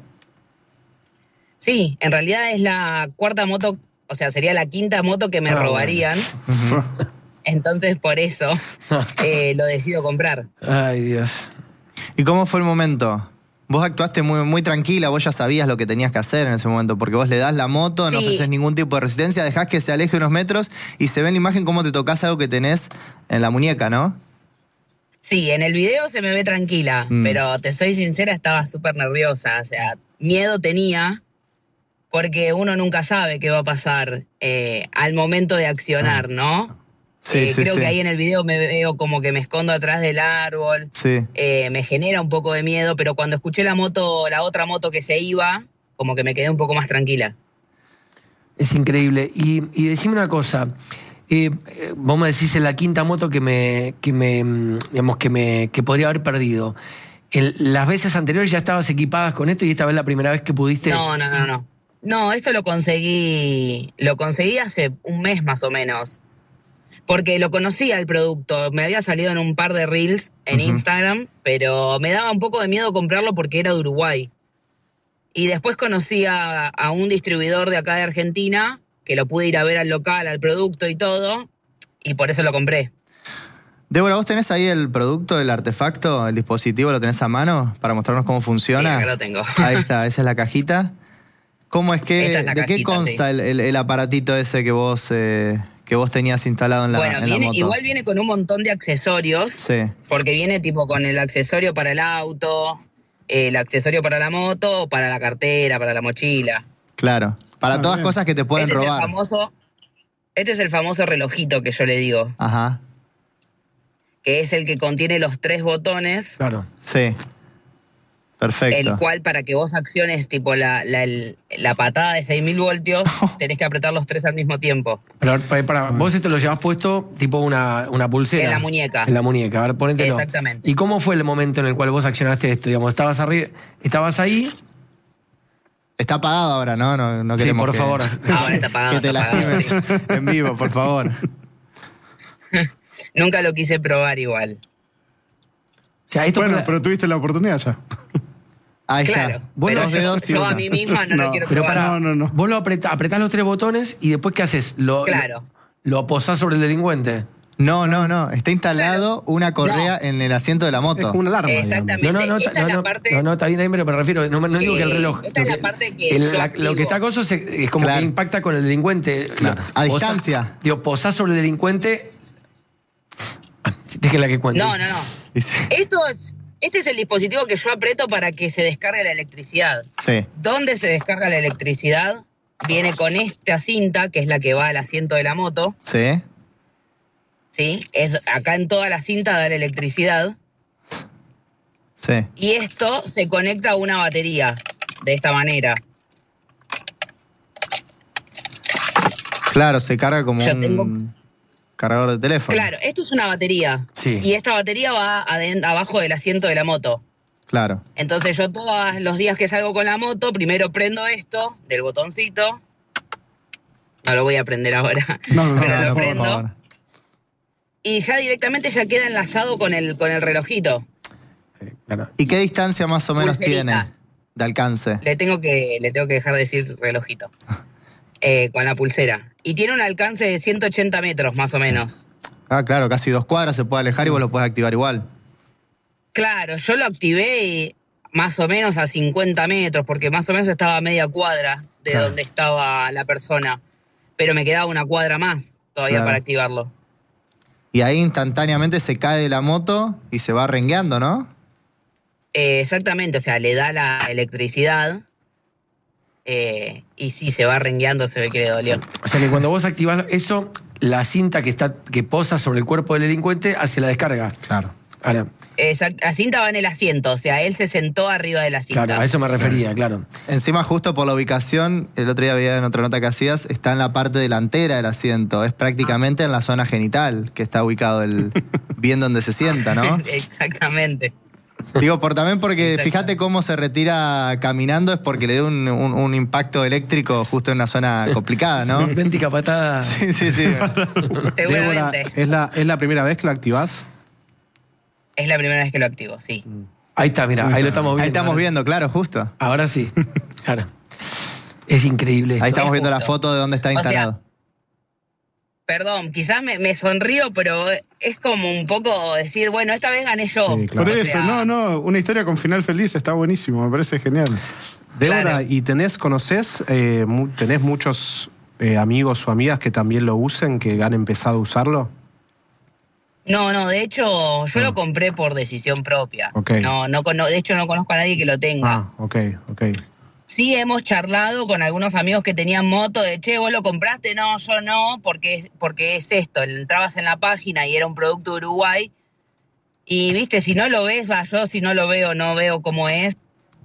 Sí, en realidad es la cuarta moto, o sea, sería la quinta moto que me Ah, robarían. Entonces, por eso eh, lo decido comprar. Ay, Dios. ¿Y cómo fue el momento? Vos actuaste muy, muy tranquila, vos ya sabías lo que tenías que hacer en ese momento, porque vos le das la moto, no Sí. ofreces ningún tipo de resistencia, dejás que se aleje unos metros y se ve en la imagen cómo te tocas algo que tenés en la muñeca, ¿no? Sí, en el video se me ve tranquila, Mm. pero te soy sincera, estaba súper nerviosa. O sea, miedo tenía porque uno nunca sabe qué va a pasar eh, al momento de accionar, ¿no? Sí, Eh, sí, creo sí. que ahí en el video me veo como que me escondo atrás del árbol. Sí. Eh, me genera un poco de miedo, pero cuando escuché la moto, la otra moto que se iba, como que me quedé un poco más tranquila. Es increíble. Y, y decime una cosa. Eh, eh, vos me decís en la quinta moto que me, que me, mm, digamos, que me, que podría haber perdido. En las veces anteriores ya estabas equipadas con esto y esta vez la primera vez que pudiste. No, no, no, no. No, esto lo conseguí, lo conseguí hace un mes más o menos. Porque lo conocía el producto, me había salido en un par de reels en Ujú. Instagram, pero me daba un poco de miedo comprarlo porque era de Uruguay. Y después conocí a, a un distribuidor de acá de Argentina, que lo pude ir a ver al local, al producto y todo, y por eso lo compré. Débora, ¿vos tenés ahí el producto, el artefacto, el dispositivo, lo tenés a mano para mostrarnos cómo Sí, funciona? acá lo tengo. Ahí está, esa es la cajita. ¿Cómo es que, Esta es la de qué cajita, consta sí. el, el- el aparatito ese que vos, eh, que vos tenías instalado en la, bueno, en la viene, moto? igual viene con un montón de accesorios, Sí, porque viene tipo con el accesorio para el auto, el accesorio para la moto, para la cartera, para la mochila. claro. Para Ah, todas bien. cosas que te pueden Este robar. es el famoso, Este es el famoso relojito que yo le digo, Ajá. que es el que contiene los tres botones, Claro. Sí. Perfecto. el cual para que vos acciones tipo la, la, el- la patada de seis mil voltios, tenés que apretar los tres al mismo tiempo. Pero para, para- vos esto lo llevas puesto tipo una, una pulsera. En la muñeca. En la muñeca, a ver, ponételo. Exactamente. ¿Y cómo fue el momento en el cual vos accionaste esto? Digamos, estabas arriba, estabas ahí. Está apagado ahora, ¿no? No, no Sí, queremos por que- favor. Ahora está apagado, que te está apagado, lastimes en vivo, por favor. Nunca lo quise probar igual. O sea, esto Bueno, para- pero tuviste la oportunidad ya. Ahí Claro, está. Vos pero Dos yo, dedos y yo a uno. mí misma no, lo No, quiero pero probar. para, No, no, no. vos lo apretás, apretás los tres botones y después ¿qué haces? Lo, Claro. Lo, lo posás sobre el delincuente. No, no, no. Está instalado una correa No. en el asiento de la Es moto. como una alarma, Exactamente. No, no, no, Esta no, es la no, parte- no, no, está bien, está bien, pero me refiero, no, no digo que el Eh, reloj. esta es lo la parte que el- yo la- lo activo. que está acoso es, es como Claro. que impacta con el delincuente. Claro. Lo- A posás- distancia. Digo, posás sobre el delincuente. Ah, déjenla que cuente. No, no, no. Dice- Esto es, este es el dispositivo que yo aprieto para que se descargue la electricidad. Sí. ¿Dónde se descarga la electricidad? Viene con esta cinta, que es la que va al asiento de la moto, Sí. ¿sí? Es, acá en toda la cinta da la electricidad. Sí. Y esto se conecta a una batería, de esta manera. Claro, se carga como Yo un tengo- cargador de teléfono. Claro, esto es una batería. Sí. Y esta batería va aden- abajo del asiento de la moto. Claro. Entonces yo todos los días que salgo con la moto, primero prendo esto del botoncito. No lo voy a prender ahora, No, no, pero no, lo no, por prendo. favor. Y ya directamente ya queda enlazado con el, con el relojito. Claro. ¿Y qué distancia más o menos Pulserita. tiene de alcance? Le tengo que, le tengo que dejar de decir relojito. Eh, con la pulsera. Y tiene un alcance de ciento ochenta metros, más o menos. Ah, claro, casi dos cuadras se puede alejar y vos lo puedes activar igual. Claro, yo lo activé y más o menos a cincuenta metros, porque más o menos estaba a media cuadra de Claro. donde estaba la persona. Pero me quedaba una cuadra más todavía Claro. para activarlo. Y ahí instantáneamente se cae de la moto y se va rengueando, ¿no? Eh, exactamente, o sea, le da la electricidad eh, y sí, se va rengueando, se ve que le dolió. O sea que cuando vos activás eso, la cinta que está que posa sobre el cuerpo del delincuente hace la descarga. Claro. Ahora, Exact- la cinta va en el asiento, o sea, él se sentó arriba de la cinta. claro, a eso me refería, claro. Encima, justo por la ubicación, el otro día veía en otra nota que hacías, está en la parte delantera del asiento. Es prácticamente en la zona genital que está ubicado el bien donde se sienta, ¿no? Exactamente. Digo, por también porque Exacto. fíjate cómo se retira caminando, es porque le dio un, un- un impacto eléctrico justo en una zona complicada, ¿no? Una auténtica patada. Sí, sí, sí. Débora, Seguramente. ¿es la, ¿es la primera vez que la activás? Es la primera vez que lo activo, sí. Ahí está, mira, ahí lo estamos viendo. Ahí estamos ahora. viendo, claro, justo. Ahora sí. Claro. Es increíble esto. Ahí estamos Es viendo la justo. foto de dónde está O sea, instalado. Perdón, quizás me, me sonrío, pero es como un poco decir, bueno, esta vez gané yo. Sí, claro. Por O eso, sea, no, no, una historia con final feliz está buenísimo, me parece genial. Débora, Claro. ¿y tenés, conocés, eh, mu- tenés muchos eh, amigos o amigas que también lo usen, que han empezado a usarlo? No, no, de hecho, yo lo compré por decisión propia. Ok. No, no, cono- de hecho, no conozco a nadie que lo tenga. Ah, ok, ok. Sí hemos charlado con algunos amigos que tenían moto de, che, vos lo compraste, no, yo no, porque es, porque es esto, entrabas en la página y era un producto de Uruguay y, viste, si no lo ves, va, yo si no lo veo, no veo cómo es.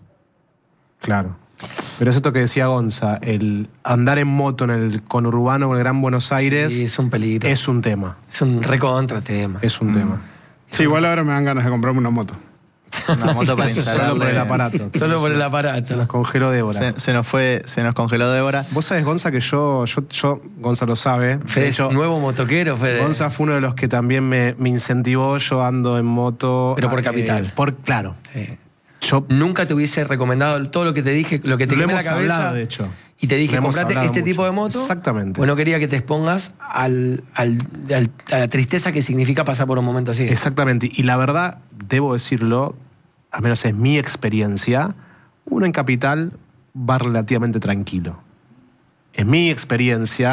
Claro. Pero es esto que decía Gonza, el andar en moto en el conurbano o en el Gran Buenos Aires Sí, es un peligro. Es, es un tema, un recontra tema. es un tema. Sí, igual ahora me dan ganas de comprarme una moto. Una moto para Solo por el instalarle. aparato. Solo por el Se aparato. nos congeló Débora. Se, se nos fue, se nos congeló Débora. Vos sabés, Gonza, que yo, yo, yo Gonza lo sabe. Fede De es hecho, nuevo motoquero, Fede. Gonza fue uno de los que también me, me incentivó. Yo ando en moto. Pero por eh, capital. por, claro. Sí. Yo Nunca te hubiese recomendado todo lo que te dije, lo que te Lo quemé la hemos cabeza. hablado, de hecho. Y te dije, Lo hemos comprate hablado este mucho. tipo de moto. Exactamente. Bueno, quería que te expongas al, al- al- a la tristeza que significa pasar por un momento así. Exactamente. Y la verdad, debo decirlo, al menos es mi experiencia, uno en capital va relativamente tranquilo. Es mi experiencia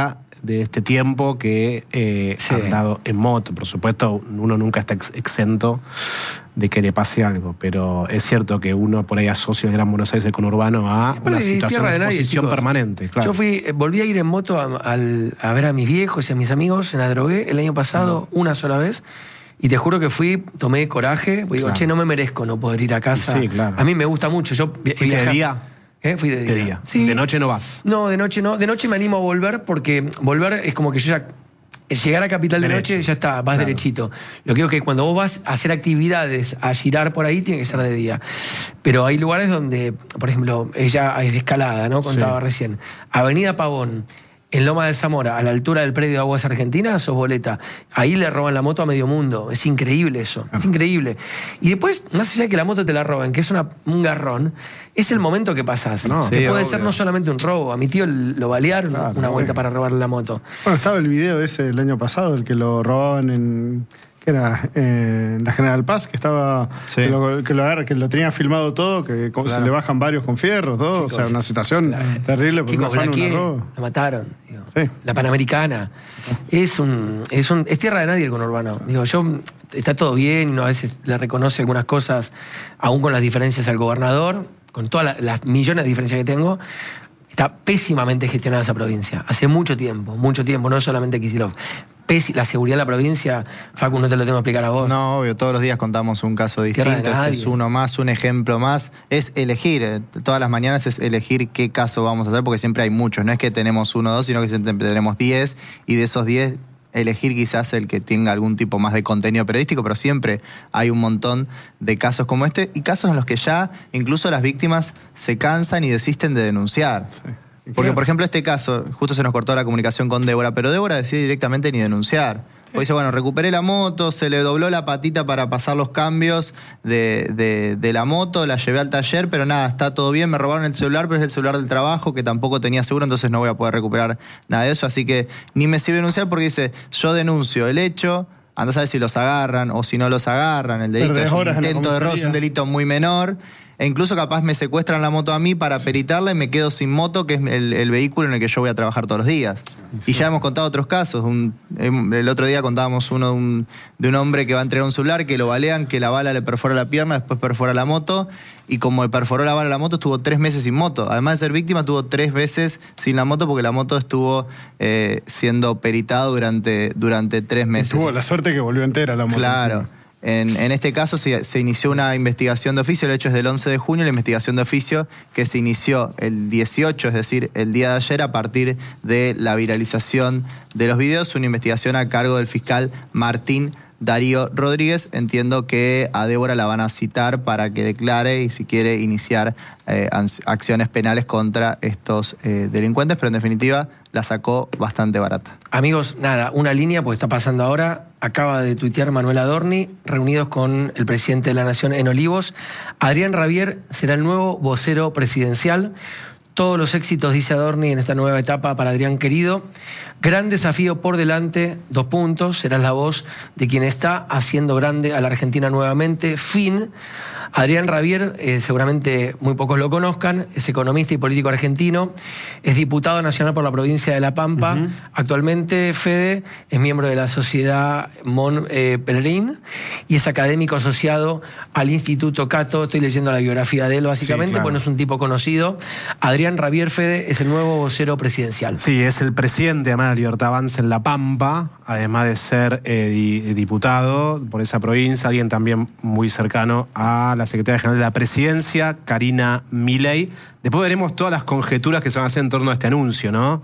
de este tiempo que eh, Sí. han dado en moto. Por supuesto, uno nunca está ex- exento de que le pase algo, pero es cierto que uno por ahí asocia el Gran Buenos Aires, el conurbano, a Aparte, una es situación tierra de de nadie, exposición chicos. permanente. Claro. Yo fui, eh, volví a ir en moto a, al- a ver a mis viejos y a mis amigos en la drogué el año pasado, una sola vez. Y te juro que fui, tomé coraje, porque digo, Claro. che, no me merezco no poder ir a casa. Sí, claro. A mí me gusta mucho. Yo vi- ¿Fuiste de viajar- día? ¿Eh? Fui de día. De día. Sí. De noche no vas. No, de noche no. De noche me animo a volver porque volver es como que yo ya. Llegar a Capital de Derecho. noche ya está, vas Claro. derechito. Lo que digo es que cuando vos vas a hacer actividades, a girar por ahí, tiene que ser de día. Pero hay lugares donde, por ejemplo, ella es de escalada, ¿no? Contaba Sí. recién. Avenida Pavón, en Loma de Zamora, a la altura del predio de Aguas Argentinas, sos boleta. Ahí le roban la moto a medio mundo. Es increíble eso. Es increíble. Y después, más allá de que la moto te la roban, que es una, un garrón, es el momento que pasás. No. que Sí, puede obvio. ser no solamente un robo. A mi tío lo balearon Claro, una vuelta obvio. para robarle la moto. Bueno, estaba el video ese del año pasado, el que lo robaban en. ¿Qué era? En la General Paz, que estaba. Sí. Que, lo, que, lo agarra- que lo tenían filmado todo, que co- se le bajan varios con fierros, todo. o sea, una situación terrible porque Chicos, un afano, Blaquier, una robo. lo mataron. digo. Sí. La Panamericana. Es un, es un. Es tierra de nadie el conurbano. Digo, yo está todo bien, uno a veces le reconoce algunas cosas, aún con las diferencias al gobernador, con todas la- las millones de diferencias que tengo. Está pésimamente gestionada esa provincia. Hace mucho tiempo, mucho tiempo, no solamente Kicillof. Pési- La seguridad de la provincia, Facu, no te lo tengo que explicar a vos. No, obvio, todos los días contamos un caso Tierra de distinto, este nadie. es uno más, un ejemplo más. Es elegir, eh, todas las mañanas es elegir qué caso vamos a hacer, porque siempre hay muchos. No es que tenemos uno o dos, sino que siempre tenemos diez, y de esos diez elegir quizás el que tenga algún tipo más de contenido periodístico, pero siempre hay un montón de casos como este, y casos en los que ya incluso las víctimas se cansan y desisten de denunciar. Porque, por ejemplo, este caso, justo se nos cortó la comunicación con Débora, pero Débora decide directamente ni denunciar. Porque dice, bueno, recuperé la moto, se le dobló la patita para pasar los cambios de, de- de la moto, la llevé al taller, pero nada, está todo bien, me robaron el celular, pero es el celular del trabajo, que tampoco tenía seguro, entonces no voy a poder recuperar nada de eso, así que ni me sirve denunciar porque dice, yo denuncio el hecho, anda a saber si los agarran o si no los agarran, el delito Perdés es un horas en la intento de robo, es comisaría. un delito muy menor. E incluso capaz me secuestran la moto a mí para peritarla y me quedo sin moto, que es el, el vehículo en el que yo voy a trabajar todos los días. Y ya hemos contado otros casos. Un- em, el otro día contábamos uno de un, de un hombre que va a entregar un celular, que lo balean, que la bala le perfora la pierna, después perfora la moto. Y como le perforó la bala a la moto, estuvo tres meses sin moto. Además de ser víctima, estuvo tres veces sin la moto porque la moto estuvo eh, siendo peritada durante, durante tres meses. Tuvo la suerte que volvió entera la moto. Claro. encima. En, en este caso se, se inició una investigación de oficio, el hecho es del once de junio, la investigación de oficio que se inició el dieciocho, es decir, el día de ayer, a partir de la viralización de los videos, una investigación a cargo del fiscal Martín Darío Rodríguez. Entiendo que a Débora la van a citar para que declare y si quiere iniciar eh, ans- acciones penales contra estos eh, delincuentes, pero en definitiva la sacó bastante barata. Amigos, nada, una línea, porque está pasando ahora. Acaba de tuitear Manuel Adorni, reunidos con el presidente de la Nación en Olivos. Adrián Rabier será el nuevo vocero presidencial. Todos los éxitos, dice Adorni, en esta nueva etapa para Adrián querido. Gran desafío por delante, dos puntos. Serás la voz de quien está haciendo grande a la Argentina nuevamente. Fin. Adrián Rabier, eh, seguramente muy pocos lo conozcan, es economista y político argentino, es diputado nacional por la provincia de La Pampa. Uh-huh. Actualmente, Fede es miembro de la Sociedad Mon eh, Pelerín y es académico asociado al Instituto Cato. Estoy leyendo la biografía de él, básicamente, sí, claro. Bueno, es un tipo conocido. Adrián Rabier, Fede, es el nuevo vocero presidencial. Sí, es el presidente además de la Libertad Avanza en La Pampa, además de ser eh, diputado por esa provincia, alguien también muy cercano a la secretaria general de la presidencia, Karina Milei. Después veremos todas las conjeturas que se van a hacer en torno a este anuncio, ¿no?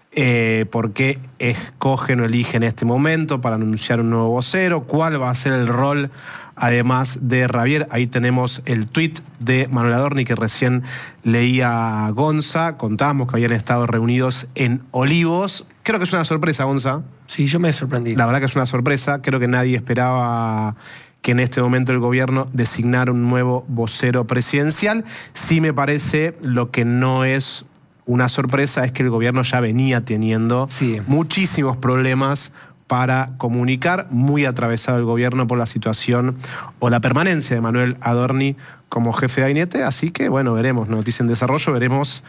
Eh, ¿Por qué escogen o eligen en este momento para anunciar un nuevo vocero? ¿Cuál va a ser el rol, además de Rabier? Ahí tenemos el tuit de Manuel Adorni que recién leía Gonza. Contábamos que habían estado reunidos en Olivos. Creo que es una sorpresa, Gonza. Sí, yo me sorprendí. La verdad que es una sorpresa. Creo que nadie esperaba que en este momento el gobierno designara un nuevo vocero presidencial. Sí me parece lo que no es una sorpresa es que el gobierno ya venía teniendo sí. muchísimos problemas para comunicar, muy atravesado el gobierno por la situación o la permanencia de Manuel Adorni como jefe de gabinete, así que bueno, veremos, noticia en desarrollo, veremos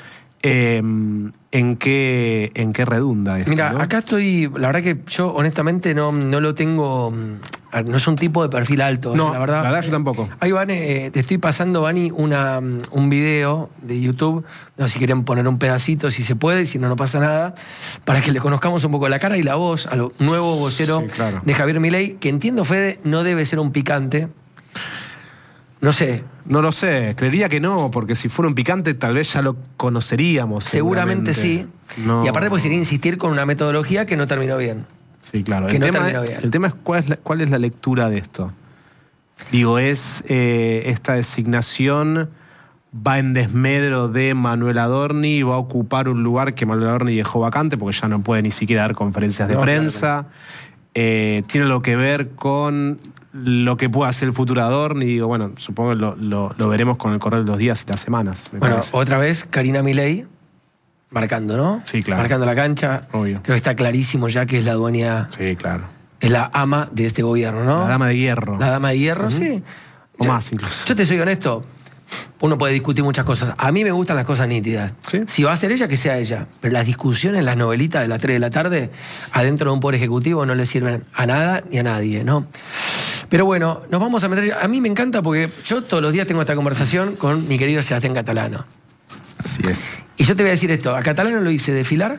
Eh, ¿en, qué, ¿En qué redunda esto? Mira, ¿no? acá estoy, la verdad que yo honestamente no, no lo tengo, no es un tipo de perfil alto, No, la verdad. la verdad yo tampoco. Ahí, Vani, eh, te estoy pasando, Vani, una, un video de YouTube, no sé si quieren poner un pedacito, si se puede, si no, no pasa nada, para que le conozcamos un poco la cara y la voz al nuevo vocero Sí, claro. de Javier Milei, que entiendo, Fede, no debe ser un picante. No sé, No lo sé, creería que no, porque si fuera un picante tal vez ya lo conoceríamos. seguramente, sí. No. Y aparte pues sería insistir con una metodología que no terminó bien. Sí, claro. que El, no tema, terminó bien. el tema es cuál es la, cuál es la lectura de esto. Digo, es eh, esta designación va en desmedro de Manuel Adorni, va a ocupar un lugar que Manuel Adorni dejó vacante porque ya no puede ni siquiera dar conferencias de No, prensa. Eh, tiene lo que ver con lo que pueda hacer el futuro Adorni. Digo, bueno, supongo que lo, lo, lo veremos con el correr de los días y las semanas. Me Bueno, parece. otra vez Karina Milei marcando, ¿no? Sí, claro. Marcando la cancha. Obvio. Creo que está clarísimo ya que es la dueña, Sí, claro. es la ama de este gobierno, ¿no? La dama de hierro. La dama de hierro, sí. O Yo- más, incluso. Yo te soy honesto. Uno puede discutir muchas cosas. A mí me gustan las cosas nítidas. Sí. Si va a ser ella, que sea ella. Pero las discusiones, las novelitas de las tres de la tarde, adentro de un poder ejecutivo, no le sirven a nada ni a nadie, ¿no? Pero bueno, nos vamos a meter. A mí me encanta porque yo todos los días tengo esta conversación con mi querido Sebastián Catalano. Así es. Y yo te voy a decir esto: a Catalano lo hice desfilar,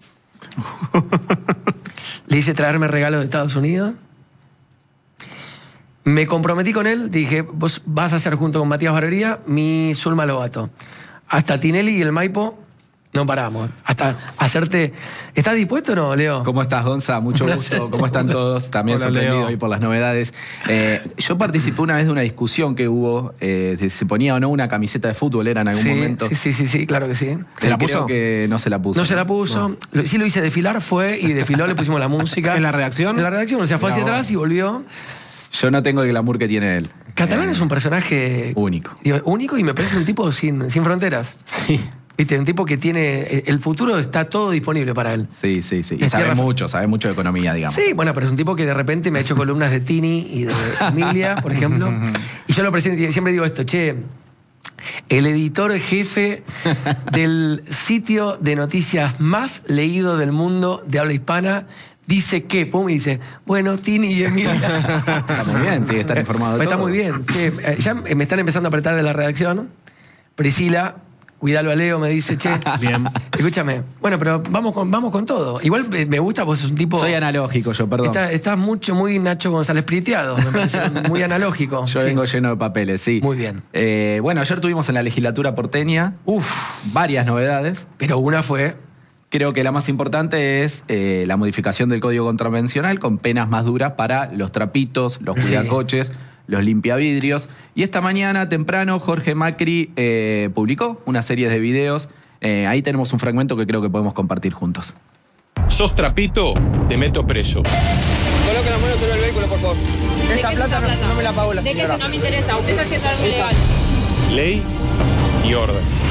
le hice traerme regalos de Estados Unidos, me comprometí con él, dije, vos vas a hacer junto con Matías Barbería mi Zulma Lobato. Hasta Tinelli y el Maipo no paramos. Hasta hacerte... ¿Estás dispuesto o no, Leo? ¿Cómo estás, Gonza? Mucho Un gusto. placer. ¿Cómo están todos? También Hola, sorprendido Leo. hoy por las novedades. Eh, yo participé una vez de una discusión que hubo, eh, si se ponía o no una camiseta de fútbol, era en algún Sí, momento. sí, sí, sí, sí, claro que sí. ¿Se la Eh, creo puso? que no se la puso. No se la puso. Lo- Sí lo hice desfilar, fue y desfiló, le pusimos la música. ¿En la redacción? En la redacción, o sea, fue hacia No. atrás y volvió. Yo no tengo el glamour que tiene él. Catalán Eh, es un personaje... único. digo, único y me parece un tipo sin, sin fronteras. Sí. Viste, un tipo que tiene... El futuro está todo disponible para él. Sí, sí, sí. Y Es sabe tierra- mucho, sabe mucho de economía, digamos. Sí, bueno, pero es un tipo que de repente me ha hecho columnas de Tini y de Emilia, por ejemplo. Y yo lo presento y siempre digo esto, che, el editor jefe del sitio de noticias más leído del mundo de habla hispana dice que, pum, y dice, bueno, Tini y Emilia. Está muy bien, tiene que estar informado de Está todo. muy bien. Che, eh, ya me están empezando a apretar de la redacción. Priscila, cuidalo a Leo, me dice, che. Bien. Escúchame. Bueno, pero vamos con, vamos con todo. Igual me me gusta, vos sos un tipo... Soy analógico yo, perdón. Está- Estás mucho, muy Nacho González Prieteado, me parece, muy analógico. Yo Sí. vengo lleno de papeles, sí. Muy bien. Eh, bueno, ayer tuvimos en la legislatura porteña Uf, varias novedades. pero una fue... Creo que la más importante es eh, la modificación del Código Contravencional con penas más duras para los trapitos, los Sí. cuidacoches, los limpiavidrios. Y esta mañana, temprano, Jorge Macri eh, publicó una serie de videos. Eh, ahí tenemos un fragmento que creo que podemos compartir juntos. Sos trapito, te meto preso. Coloque la mano sobre el vehículo, por favor. ¿De Esta qué plata, es esta no- plata? No, me la pagó la ¿De qué señora. no me interesa? Usted está haciendo algo ilegal. Ley y orden.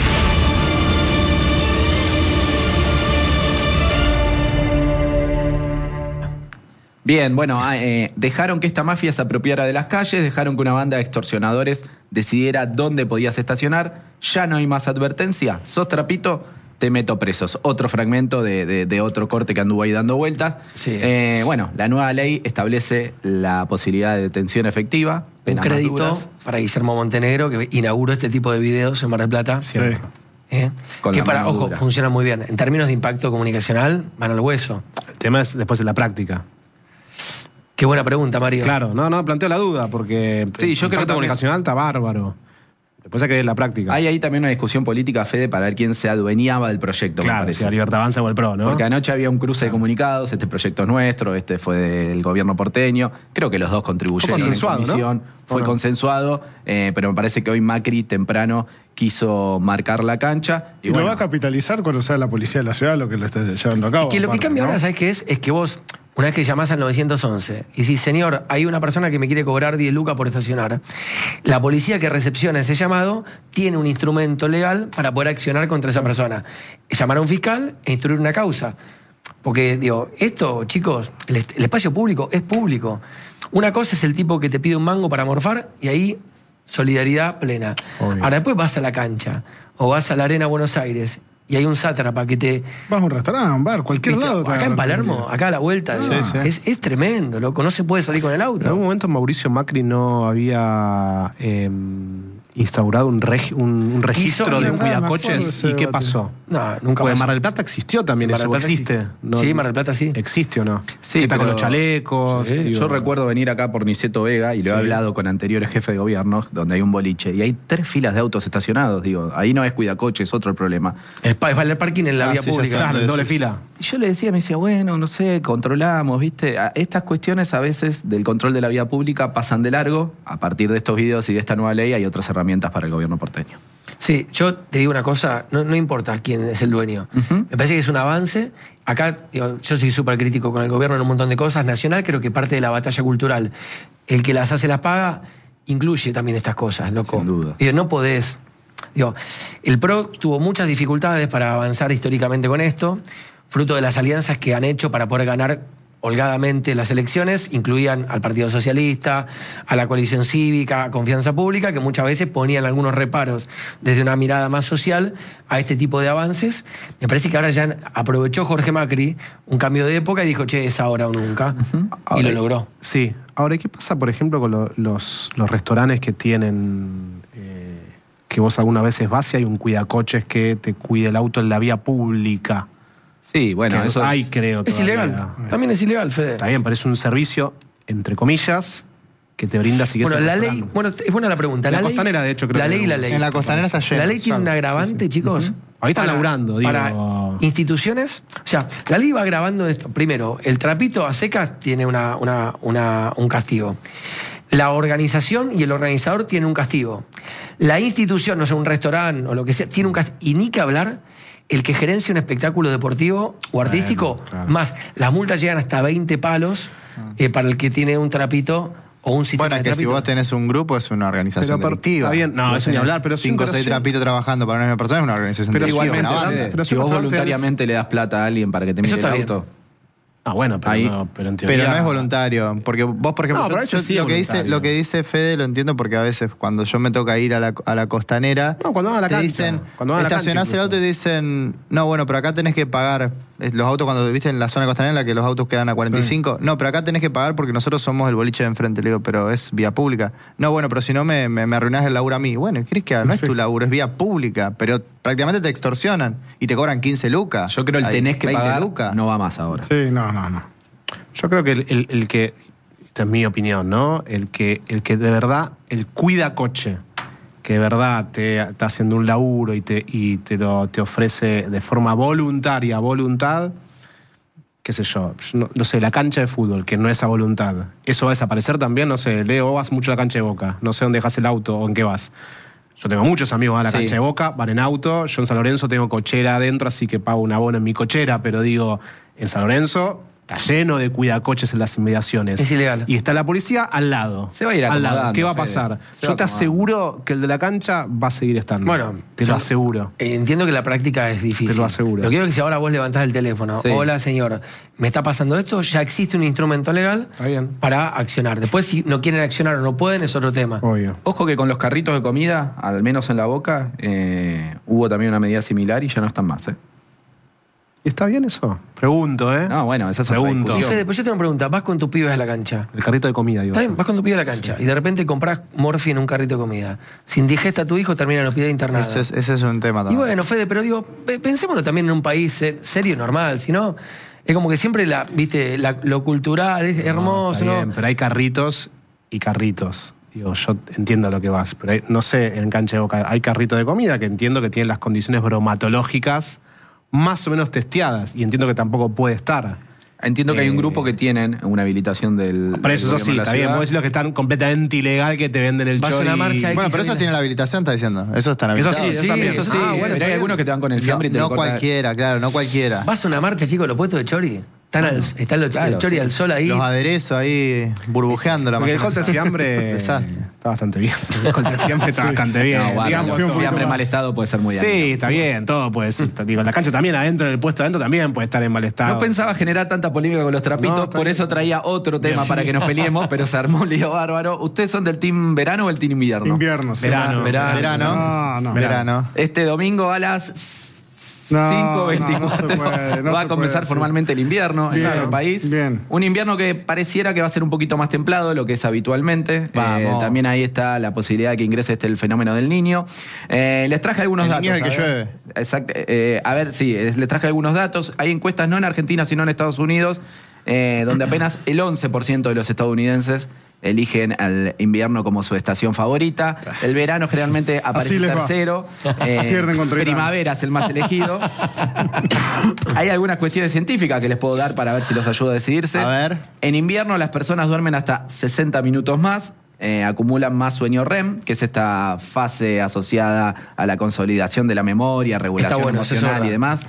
Bien, bueno, ah, eh, dejaron que esta mafia se apropiara de las calles, dejaron que una banda de extorsionadores decidiera dónde podías estacionar. Ya no hay más advertencia. Sos trapito, te meto presos. Otro fragmento de, de- de otro corte que anduvo ahí dando vueltas. Sí. Eh, bueno, la nueva ley establece la posibilidad de detención efectiva. Un penas más crédito duras. para Guillermo Montenegro, que inauguró este tipo de videos en Mar del Plata. Cierto. ¿Eh? Con Que la para, mano ojo, dura. funciona muy bien. En términos de impacto comunicacional, van al hueso. El tema es después de la práctica. Qué buena pregunta, Mario. Claro, no, no, planteo la duda, porque Sí, yo creo el impacto también- comunicacional está bárbaro. Después hay que ver la práctica. Hay ahí también una discusión política, Fede, para ver quién se adueñaba del proyecto, me claro, parece. si la Libertad Avanza o el PRO, ¿no? Porque anoche había un cruce de comunicados, este proyecto es nuestro, este fue del gobierno porteño. Creo que los dos contribuyeron Fue consensuado, en comisión. ¿no? Fue ¿O no? consensuado, eh, pero me parece que hoy Macri temprano quiso marcar la cancha. Y, Y, bueno, lo va a capitalizar cuando sea la policía de la ciudad lo que lo esté llevando a cabo. Que lo que aparte, cambia ¿no? ahora, ¿sabes qué es? Es que vos, una vez que llamás al nueve once y decís, señor, hay una persona que me quiere cobrar diez lucas por estacionar, la policía que recepciona ese llamado tiene un instrumento legal para poder accionar contra esa persona. Llamar a un fiscal e instruir una causa. Porque, digo, esto, chicos, el, est- el espacio público es público. Una cosa es el tipo que te pide un mango para morfar y ahí solidaridad plena. Obvio. Ahora después vas a la cancha o vas a la Arena Buenos Aires y hay un sátrapa que te... Vas a un restaurante, a un bar, cualquier ¿viste? lado. te Acá en agarran. Palermo, acá a la vuelta. Sí, ¿no? sí. Es, es tremendo, loco. No se puede salir con el En auto. algún momento Mauricio Macri no había eh, instaurado un, regi- un, un registro Hizo- de nada, me acuerdo de cuidacoches. ese ¿Y qué debate. pasó? No, nunca Porque en pasó. Mar del Plata existió también Mar eso, del ¿o Plata existe? existe. No- Sí, Mar del Plata sí. ¿Existe o no? Sí, ¿Qué tal con pero- los chalecos? Sí, Digo, Yo recuerdo venir acá por Niceto Vega y lo he Sí. hablado con anteriores jefes de gobierno, donde hay un boliche y hay tres filas de autos estacionados. Digo, ahí no es cuidacoche, es otro el problema. Es pa- es el parking en la Ah, vía sí, ya pública. sé. Claro, en doble Sí. fila. Y yo le decía, me decía, bueno, no sé, controlamos, ¿viste? A- Estas cuestiones a veces del control de la vía pública pasan de largo. A partir de estos videos y de esta nueva ley hay otras herramientas para el gobierno porteño. Sí, yo te digo una cosa, no, no importa quién es el dueño. Ujú. Me parece que es un avance. Acá, digo, yo soy súper crítico con el gobierno en un montón de cosas. Nacional, creo que parte de la batalla cultural, el que las hace las paga, incluye también estas cosas, loco. Sin duda. Digo, no podés. Digo, el P R O tuvo muchas dificultades para avanzar históricamente con esto, fruto de las alianzas que han hecho para poder ganar holgadamente las elecciones, incluían al Partido Socialista, a la coalición cívica, a Confianza Pública, que muchas veces ponían algunos reparos desde una mirada más social a este tipo de avances. Me parece que ahora ya aprovechó Jorge Macri un cambio de época y dijo, che, es ahora o nunca, y Ahora, lo logró. Sí. Ahora, ¿qué pasa, por ejemplo, con lo- los, los restaurantes que tienen... eh, que vos algunas veces vas y hay un cuidacoches que te cuide el auto en la vía pública? Sí, bueno, Que eso hay, es- creo. Es todavía. ilegal. También es ilegal, Fede. Está bien, pero es un servicio, entre comillas, que te brinda si querés Bueno, el la ley, restaurante. bueno, es buena la pregunta. La ley- Costanera, de hecho, creo La que ley y la no. ley. En la Costanera está lleno. La ley tiene un agravante, chicos. Ahí están para- laburando, digo. Para instituciones. O sea, la ley va agravando esto. Primero, el trapito a secas tiene una, una- una- un castigo. La organización y el organizador tienen un castigo. La institución, no sé, un restaurante o lo que sea, tiene un castigo. Y ni que hablar el que gerencia un espectáculo deportivo o artístico, claro. más las multas llegan hasta veinte palos eh, para el que tiene un trapito o un sistema Bueno, de que si trapito. vos tenés un grupo es una organización Pero, pero, delictiva. está bien, no, Si vos eso ni tenés hablar, pero sí, cinco o pero seis sí. trapitos trabajando para una misma persona es una organización Pero delictiva. Igualmente, una banda. Fede, Pero si si vos los restaurantes- voluntariamente le das plata a alguien para que te Eso mire el está bien. auto, Ah, bueno, pero, Ahí. no, pero en teoría... Pero no es voluntario, porque vos, por ejemplo, No, yo- pero a veces yo sí es lo, que dice, voluntario. lo que dice Fede lo entiendo porque a veces cuando yo me toca ir a la, a la costanera, No, cuando van a la te cancha. dicen, Cuando van a la estacionás cancha el auto y te dicen, no, bueno, pero acá tenés que pagar. Es Los autos cuando viste en la zona costanera en la que los autos quedan a cuarenta y cinco, no, pero acá tenés que pagar porque nosotros somos el boliche de enfrente. Le digo, pero es vía pública. No, bueno, pero si no me, me, me arruinás el laburo a mí. Bueno, ¿querés que haga? No es tu laburo, es vía pública, pero prácticamente te extorsionan y te cobran quince lucas. yo creo el Hay tenés que veinte pagar lucas. no va más ahora. Sí, no, no, no. Yo creo que el, el- el que, esta es mi opinión, ¿no? El que, el que de verdad, el cuida coche, que de verdad te está haciendo un laburo y te, y te lo te ofrece de forma voluntaria, voluntad, qué sé yo, no, no sé, la cancha de fútbol, que no es a voluntad. Eso va a desaparecer también, no sé, Leo, vos vas mucho a la cancha de Boca, no sé dónde dejas el auto o en qué vas. Yo tengo muchos amigos a la Sí. cancha de Boca, van en auto, yo en San Lorenzo tengo cochera adentro, así que pago un abono en mi cochera, pero digo, en San Lorenzo está lleno de cuidacoches en las inmediaciones. Es ilegal. Y está la policía al lado. Se va a ir al lado. acomodando, ¿Qué va a Fede. pasar? Se va Yo te acomodando. aseguro que el de la cancha va a seguir estando. Bueno, te yo- lo aseguro. Eh, Entiendo que la práctica es difícil. Te lo aseguro. Lo que quiero es que si ahora vos levantás el teléfono, Sí. hola señor, me está pasando esto, ya existe un instrumento legal Está bien. para accionar. Después si no quieren accionar o no pueden es otro tema. Obvio. Ojo que con los carritos de comida, al menos en la Boca, eh, hubo también una medida similar y ya no están más. ¿eh? ¿Y está bien eso? Pregunto, ¿eh? No, bueno, esa es otra Pregunto. Y discusión. Fede, pues yo tengo una pregunta, vas con tus pibes a la cancha. El carrito de comida, digo. Está bien, vas con tu pibe a la cancha y de repente compras morfi en un carrito de comida. Si indigesta a tu hijo, termina en hospital internado. Ese es, ese es un tema Y también. bueno, Fede, pero digo, pe- pensémoslo también en un país se- serio, normal, si no, es como que siempre la, viste, la- lo cultural es hermoso, está ¿no? bien, pero hay carritos y carritos. Digo, yo entiendo a lo que vas, pero hay- no sé, en cancha de Boca hay carritos de comida que entiendo que tienen las condiciones bromatológicas más o menos testeadas y entiendo que tampoco puede estar. Entiendo que hay un Eh, grupo que tienen una habilitación del. Por eso, del eso sí, gobierno de la está bien. ciudad. Vos decís los que están completamente ilegal que te venden el Vas a chori. una marcha y- Bueno, pero se eso viene- tiene la habilitación, está diciendo. Eso está Eso habilitado. sí, Sí, eso también. eso sí. Ah, bueno, pero está hay bien. algunos que te van con el fiambre y te no lo cortan. cualquiera, claro, no cualquiera. Vas a una marcha, chicos, los puestos de chori. Están, al, están los, claro, el chori sí. al sol ahí. Los aderezos ahí burbujeando la Porque el mayonesa. José Fiambre Desastre. está bastante bien. El José Fiambre está bastante bien. No, bárbaro. digamos. El fiambre en mal estado puede ser muy Sí, dañino. está bien, todo puede ser. Digo, en la cancha también, adentro, en el puesto adentro también puede estar en mal estado. No pensaba generar tanta polémica con los trapitos, No, está por bien. eso traía otro tema para que nos peleemos, pero se armó un lío bárbaro. ¿Ustedes son del team verano o el team invierno? Invierno, sí. Verano. Verano. Verano. No, no. Verano. Este domingo a las No, cinco veinticuatro no, no se puede, no va se a comenzar puede, formalmente el invierno Bien, en nuestro país. bien. Un invierno que pareciera que va a ser un poquito más templado de lo que es habitualmente. Vamos. Eh, también ahí está la posibilidad de que ingrese este el fenómeno del niño. Eh, les traje algunos El datos. niño es el que a ver. llueve. Exacto. Eh, a ver, sí, eh, les traje algunos datos. Hay encuestas no en Argentina, sino en Estados Unidos, eh, donde apenas el once por ciento de los estadounidenses eligen al invierno como su estación favorita. El verano generalmente aparece les va. tercero. Eh, Pierden contra Irán. primavera es el más elegido. Hay algunas cuestiones científicas que les puedo dar para ver si los ayuda a decidirse. A ver. En invierno las personas duermen hasta sesenta minutos más. Eh, acumulan más sueño R E M, que es esta fase asociada a la consolidación de la memoria, regulación Está bueno, eso es emocional y verdad. demás.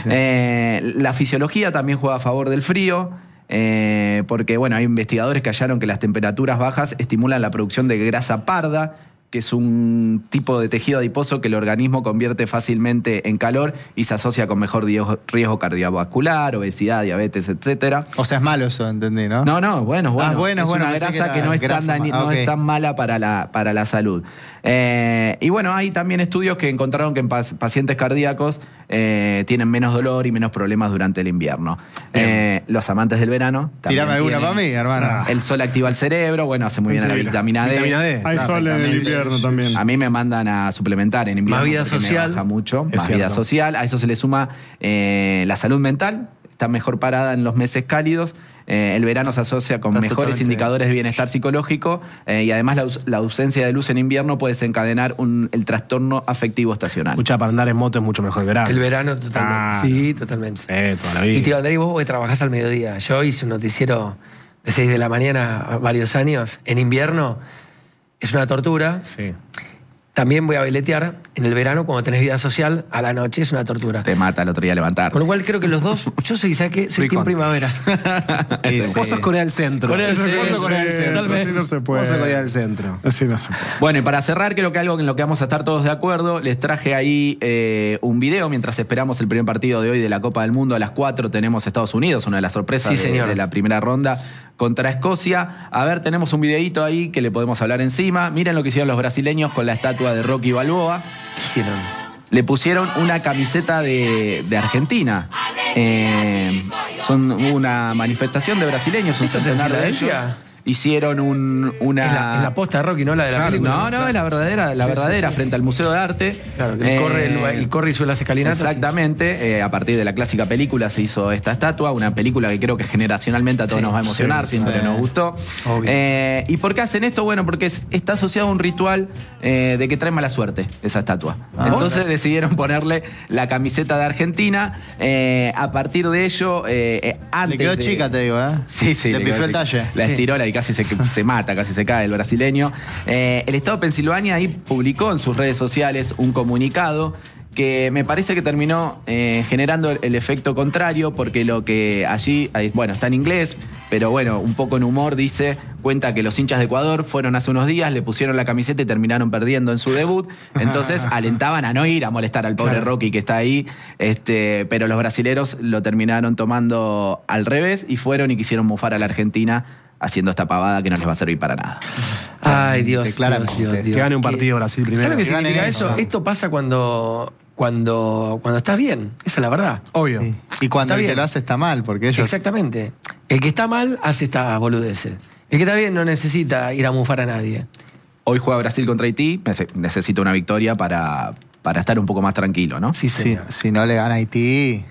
Eh, la fisiología también juega a favor del frío. Eh, porque bueno, hay investigadores que hallaron que las temperaturas bajas estimulan la producción de grasa parda, que es un tipo de tejido adiposo que el organismo convierte fácilmente en calor y se asocia con mejor dio- riesgo cardiovascular, obesidad, diabetes, etcétera. O sea, es malo eso, entendí, ¿no? No, no, bueno, bueno. Ah, bueno, es bueno, una pensé que grasa era que, no, es tan grasa dañi- ma- ah, no ok. es tan mala para la, para la salud. Eh, y bueno, hay también estudios que encontraron que en pas- pacientes cardíacos eh, tienen menos dolor y menos problemas durante el invierno. Eh, los amantes del verano también Tirame alguna tienen- para mí, hermano. El sol activa el cerebro, bueno, hace muy bien a la Increíble. vitamina D. Vitamina D. Hay sol en el Exactamente. invierno también. A mí me mandan a suplementar en invierno. Más vida porque me social. baja mucho, Es más vida cierto. social. A eso se le suma eh, la salud mental. Está mejor parada en los meses cálidos. Eh, el verano se asocia con Está mejores totalmente indicadores de bienestar psicológico eh, y además la, aus- la ausencia de luz en invierno puede desencadenar un- el trastorno afectivo estacional. Escucha, para andar en moto es mucho mejor el verano. El verano totalmente. Ah. Sí, totalmente. Sí, toda la vida. Y tío Andrés, vos que trabajás al mediodía. Yo hice un noticiero de seis de la mañana a varios años. En invierno es una tortura. Sí. También voy a veletear. En el verano, cuando tenés vida social, a la noche es una tortura. Te mata el otro día levantar. Con lo cual creo que los dos, yo soy, ¿sabes qué? Soy team Ricón. primavera. Ese. Vos sos Corea del Centro. Corea del Vos sos Centro, Corea del sí, Centro. totalmente. Así no se puede. Vos sos Corea del Centro. Así no se puede. Bueno, y para cerrar, creo que algo en lo que vamos a estar todos de acuerdo, les traje ahí eh, un video mientras esperamos el primer partido de hoy de la Copa del Mundo. A las cuatro tenemos Estados Unidos, una de las sorpresas Sí, de, señor. de la primera ronda contra Escocia. A ver, tenemos un videíto ahí que le podemos hablar encima. Miren lo que hicieron los brasileños con la estatua de Rocky Balboa. ¿Qué hicieron? Le pusieron una camiseta de, de Argentina. Eh, son una manifestación de brasileños, un ¿Esto es en centenar de Filadelfia? ellos. Hicieron un, una... Es la, es la posta de Rocky, ¿no? La de la Claro, película. no, no, es la verdadera, la Sí, verdadera, sí, sí. frente al Museo de Arte. Claro, que Eh, corre, el- y corre y sube las escalinatas. Exactamente, eh, a partir de la clásica película se hizo esta estatua, una película que creo que generacionalmente a todos Sí, nos va a emocionar, sí, siempre sí. nos gustó. Obvio. Eh, ¿Y por qué hacen esto? Bueno, porque es- está asociado a un ritual eh, de que trae mala suerte esa estatua. Ah, Entonces decidieron ponerle la camiseta de Argentina. Eh, a partir de ello, eh, eh, antes Le quedó de- chica, te digo, ¿eh? Sí, sí. Le quedó pifió el chica. talle. La Sí. estiró y casi se, se mata, casi se cae el brasileño. Eh, el Estado de Pensilvania ahí publicó en sus redes sociales un comunicado que me parece que terminó eh, generando el, el efecto contrario, porque lo que allí, ahí, bueno, está en inglés, pero bueno, un poco en humor dice, cuenta que los hinchas de Ecuador fueron hace unos días, le pusieron la camiseta y terminaron perdiendo en su debut, entonces alentaban a no ir a molestar al pobre Rocky que está ahí, este, pero los brasileros lo terminaron tomando al revés y fueron y quisieron mufar a la Argentina haciendo esta pavada que no les va a servir para nada. Ay, Dios, Que claramente. Dios, Dios, Dios. Que gane un ¿Qué- partido Brasil primero. ¿Sabes lo que Que ganen significa eso, eso? ¿no? Esto pasa cuando, cuando, cuando estás bien. Esa es la verdad. Obvio. Y cuando Está el que bien. lo hace está mal, porque ellos. Exactamente. El que está mal hace estas boludeces. El que está bien no necesita ir a mufar a nadie. Hoy juega Brasil contra Haití, nece- necesita una victoria para, para estar un poco más tranquilo, ¿no? Sí, Si, señor. si no le gana a Haití.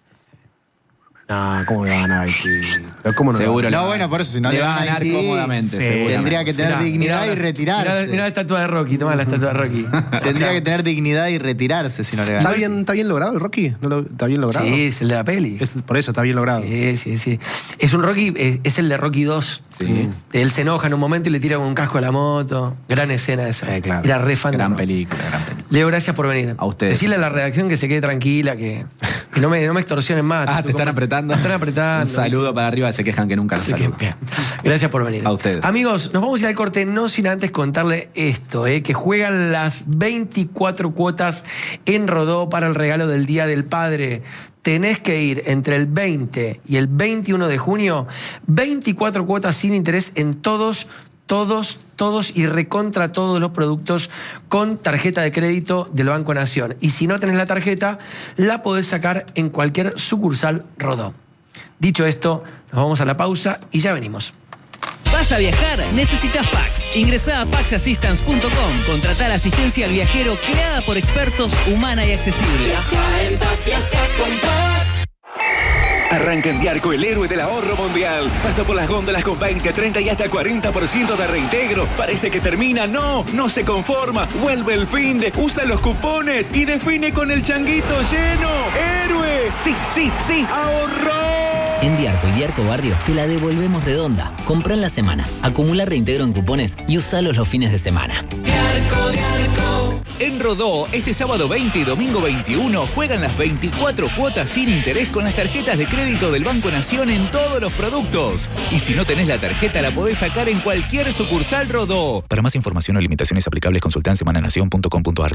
No, ¿cómo le van a Haití? Pero ¿cómo no le Seguro van le No, va- bueno, por eso, si no le le va a gana ganar Haití, cómodamente, sí, seguramente. tendría que tener Mirá, dignidad mirá, y retirarse. Mirá, mirá la estatua de Rocky, toma la estatua de Rocky. Tendría que tener dignidad y retirarse si no le ¿Está gana. bien, ¿Está bien logrado el Rocky? ¿No lo- ¿Está bien logrado? Sí, es el de la peli. Es- por eso está bien logrado. Sí, sí, sí. Es un Rocky, es, es el de Rocky dos. Sí. Él se enoja en un momento y le tira con un casco a la moto. Gran escena esa. Eh, claro. Era re fan de Gran Rocky. película, gran película. Leo, gracias por venir. A ustedes. Decirle a la redacción que se quede tranquila, que, que no, me, no me extorsionen más. Ah, te están apretando. Me están apretando. Un saludo para arriba, se quejan que nunca los Así que, saludan. bien. Gracias por venir. A ustedes. Amigos, nos vamos a ir al corte, no sin antes contarle esto, eh, que juegan las veinticuatro cuotas en Rodó para el regalo del Día del Padre. Tenés que ir entre el veinte y el veintiuno de junio, veinticuatro cuotas sin interés en todos todos, todos y recontra todos los productos con tarjeta de crédito del Banco Nación. Y si no tenés la tarjeta, la podés sacar en cualquier sucursal Rodó. Dicho esto, nos vamos a la pausa y ya venimos. ¿Vas a viajar? Necesitas Pax. Ingresá a pax assistance punto com. Contratá la asistencia al viajero creada por expertos, humana y accesible. Viaja en paz, viaja con Pax. Arranca en Diarco, el héroe del ahorro mundial. Pasa por las góndolas con veinte, treinta y hasta cuarenta por ciento de reintegro. Parece que termina. No, no se conforma. Vuelve el fin de, usa los cupones y define con el changuito lleno. ¡Héroe! Sí, sí, sí, ahorró. En Diarco y Diarco Barrio te la devolvemos redonda. Comprá en la semana, acumula reintegro en cupones y usalos los fines de semana. Diarco, Diarco. En Rodó, este sábado veinte y domingo veintiuno, juegan las veinticuatro cuotas sin interés con las tarjetas de crédito del Banco Nación en todos los productos. Y si no tenés la tarjeta, la podés sacar en cualquier sucursal Rodó. Para más información o limitaciones aplicables, consultá en semana nación punto com punto ar.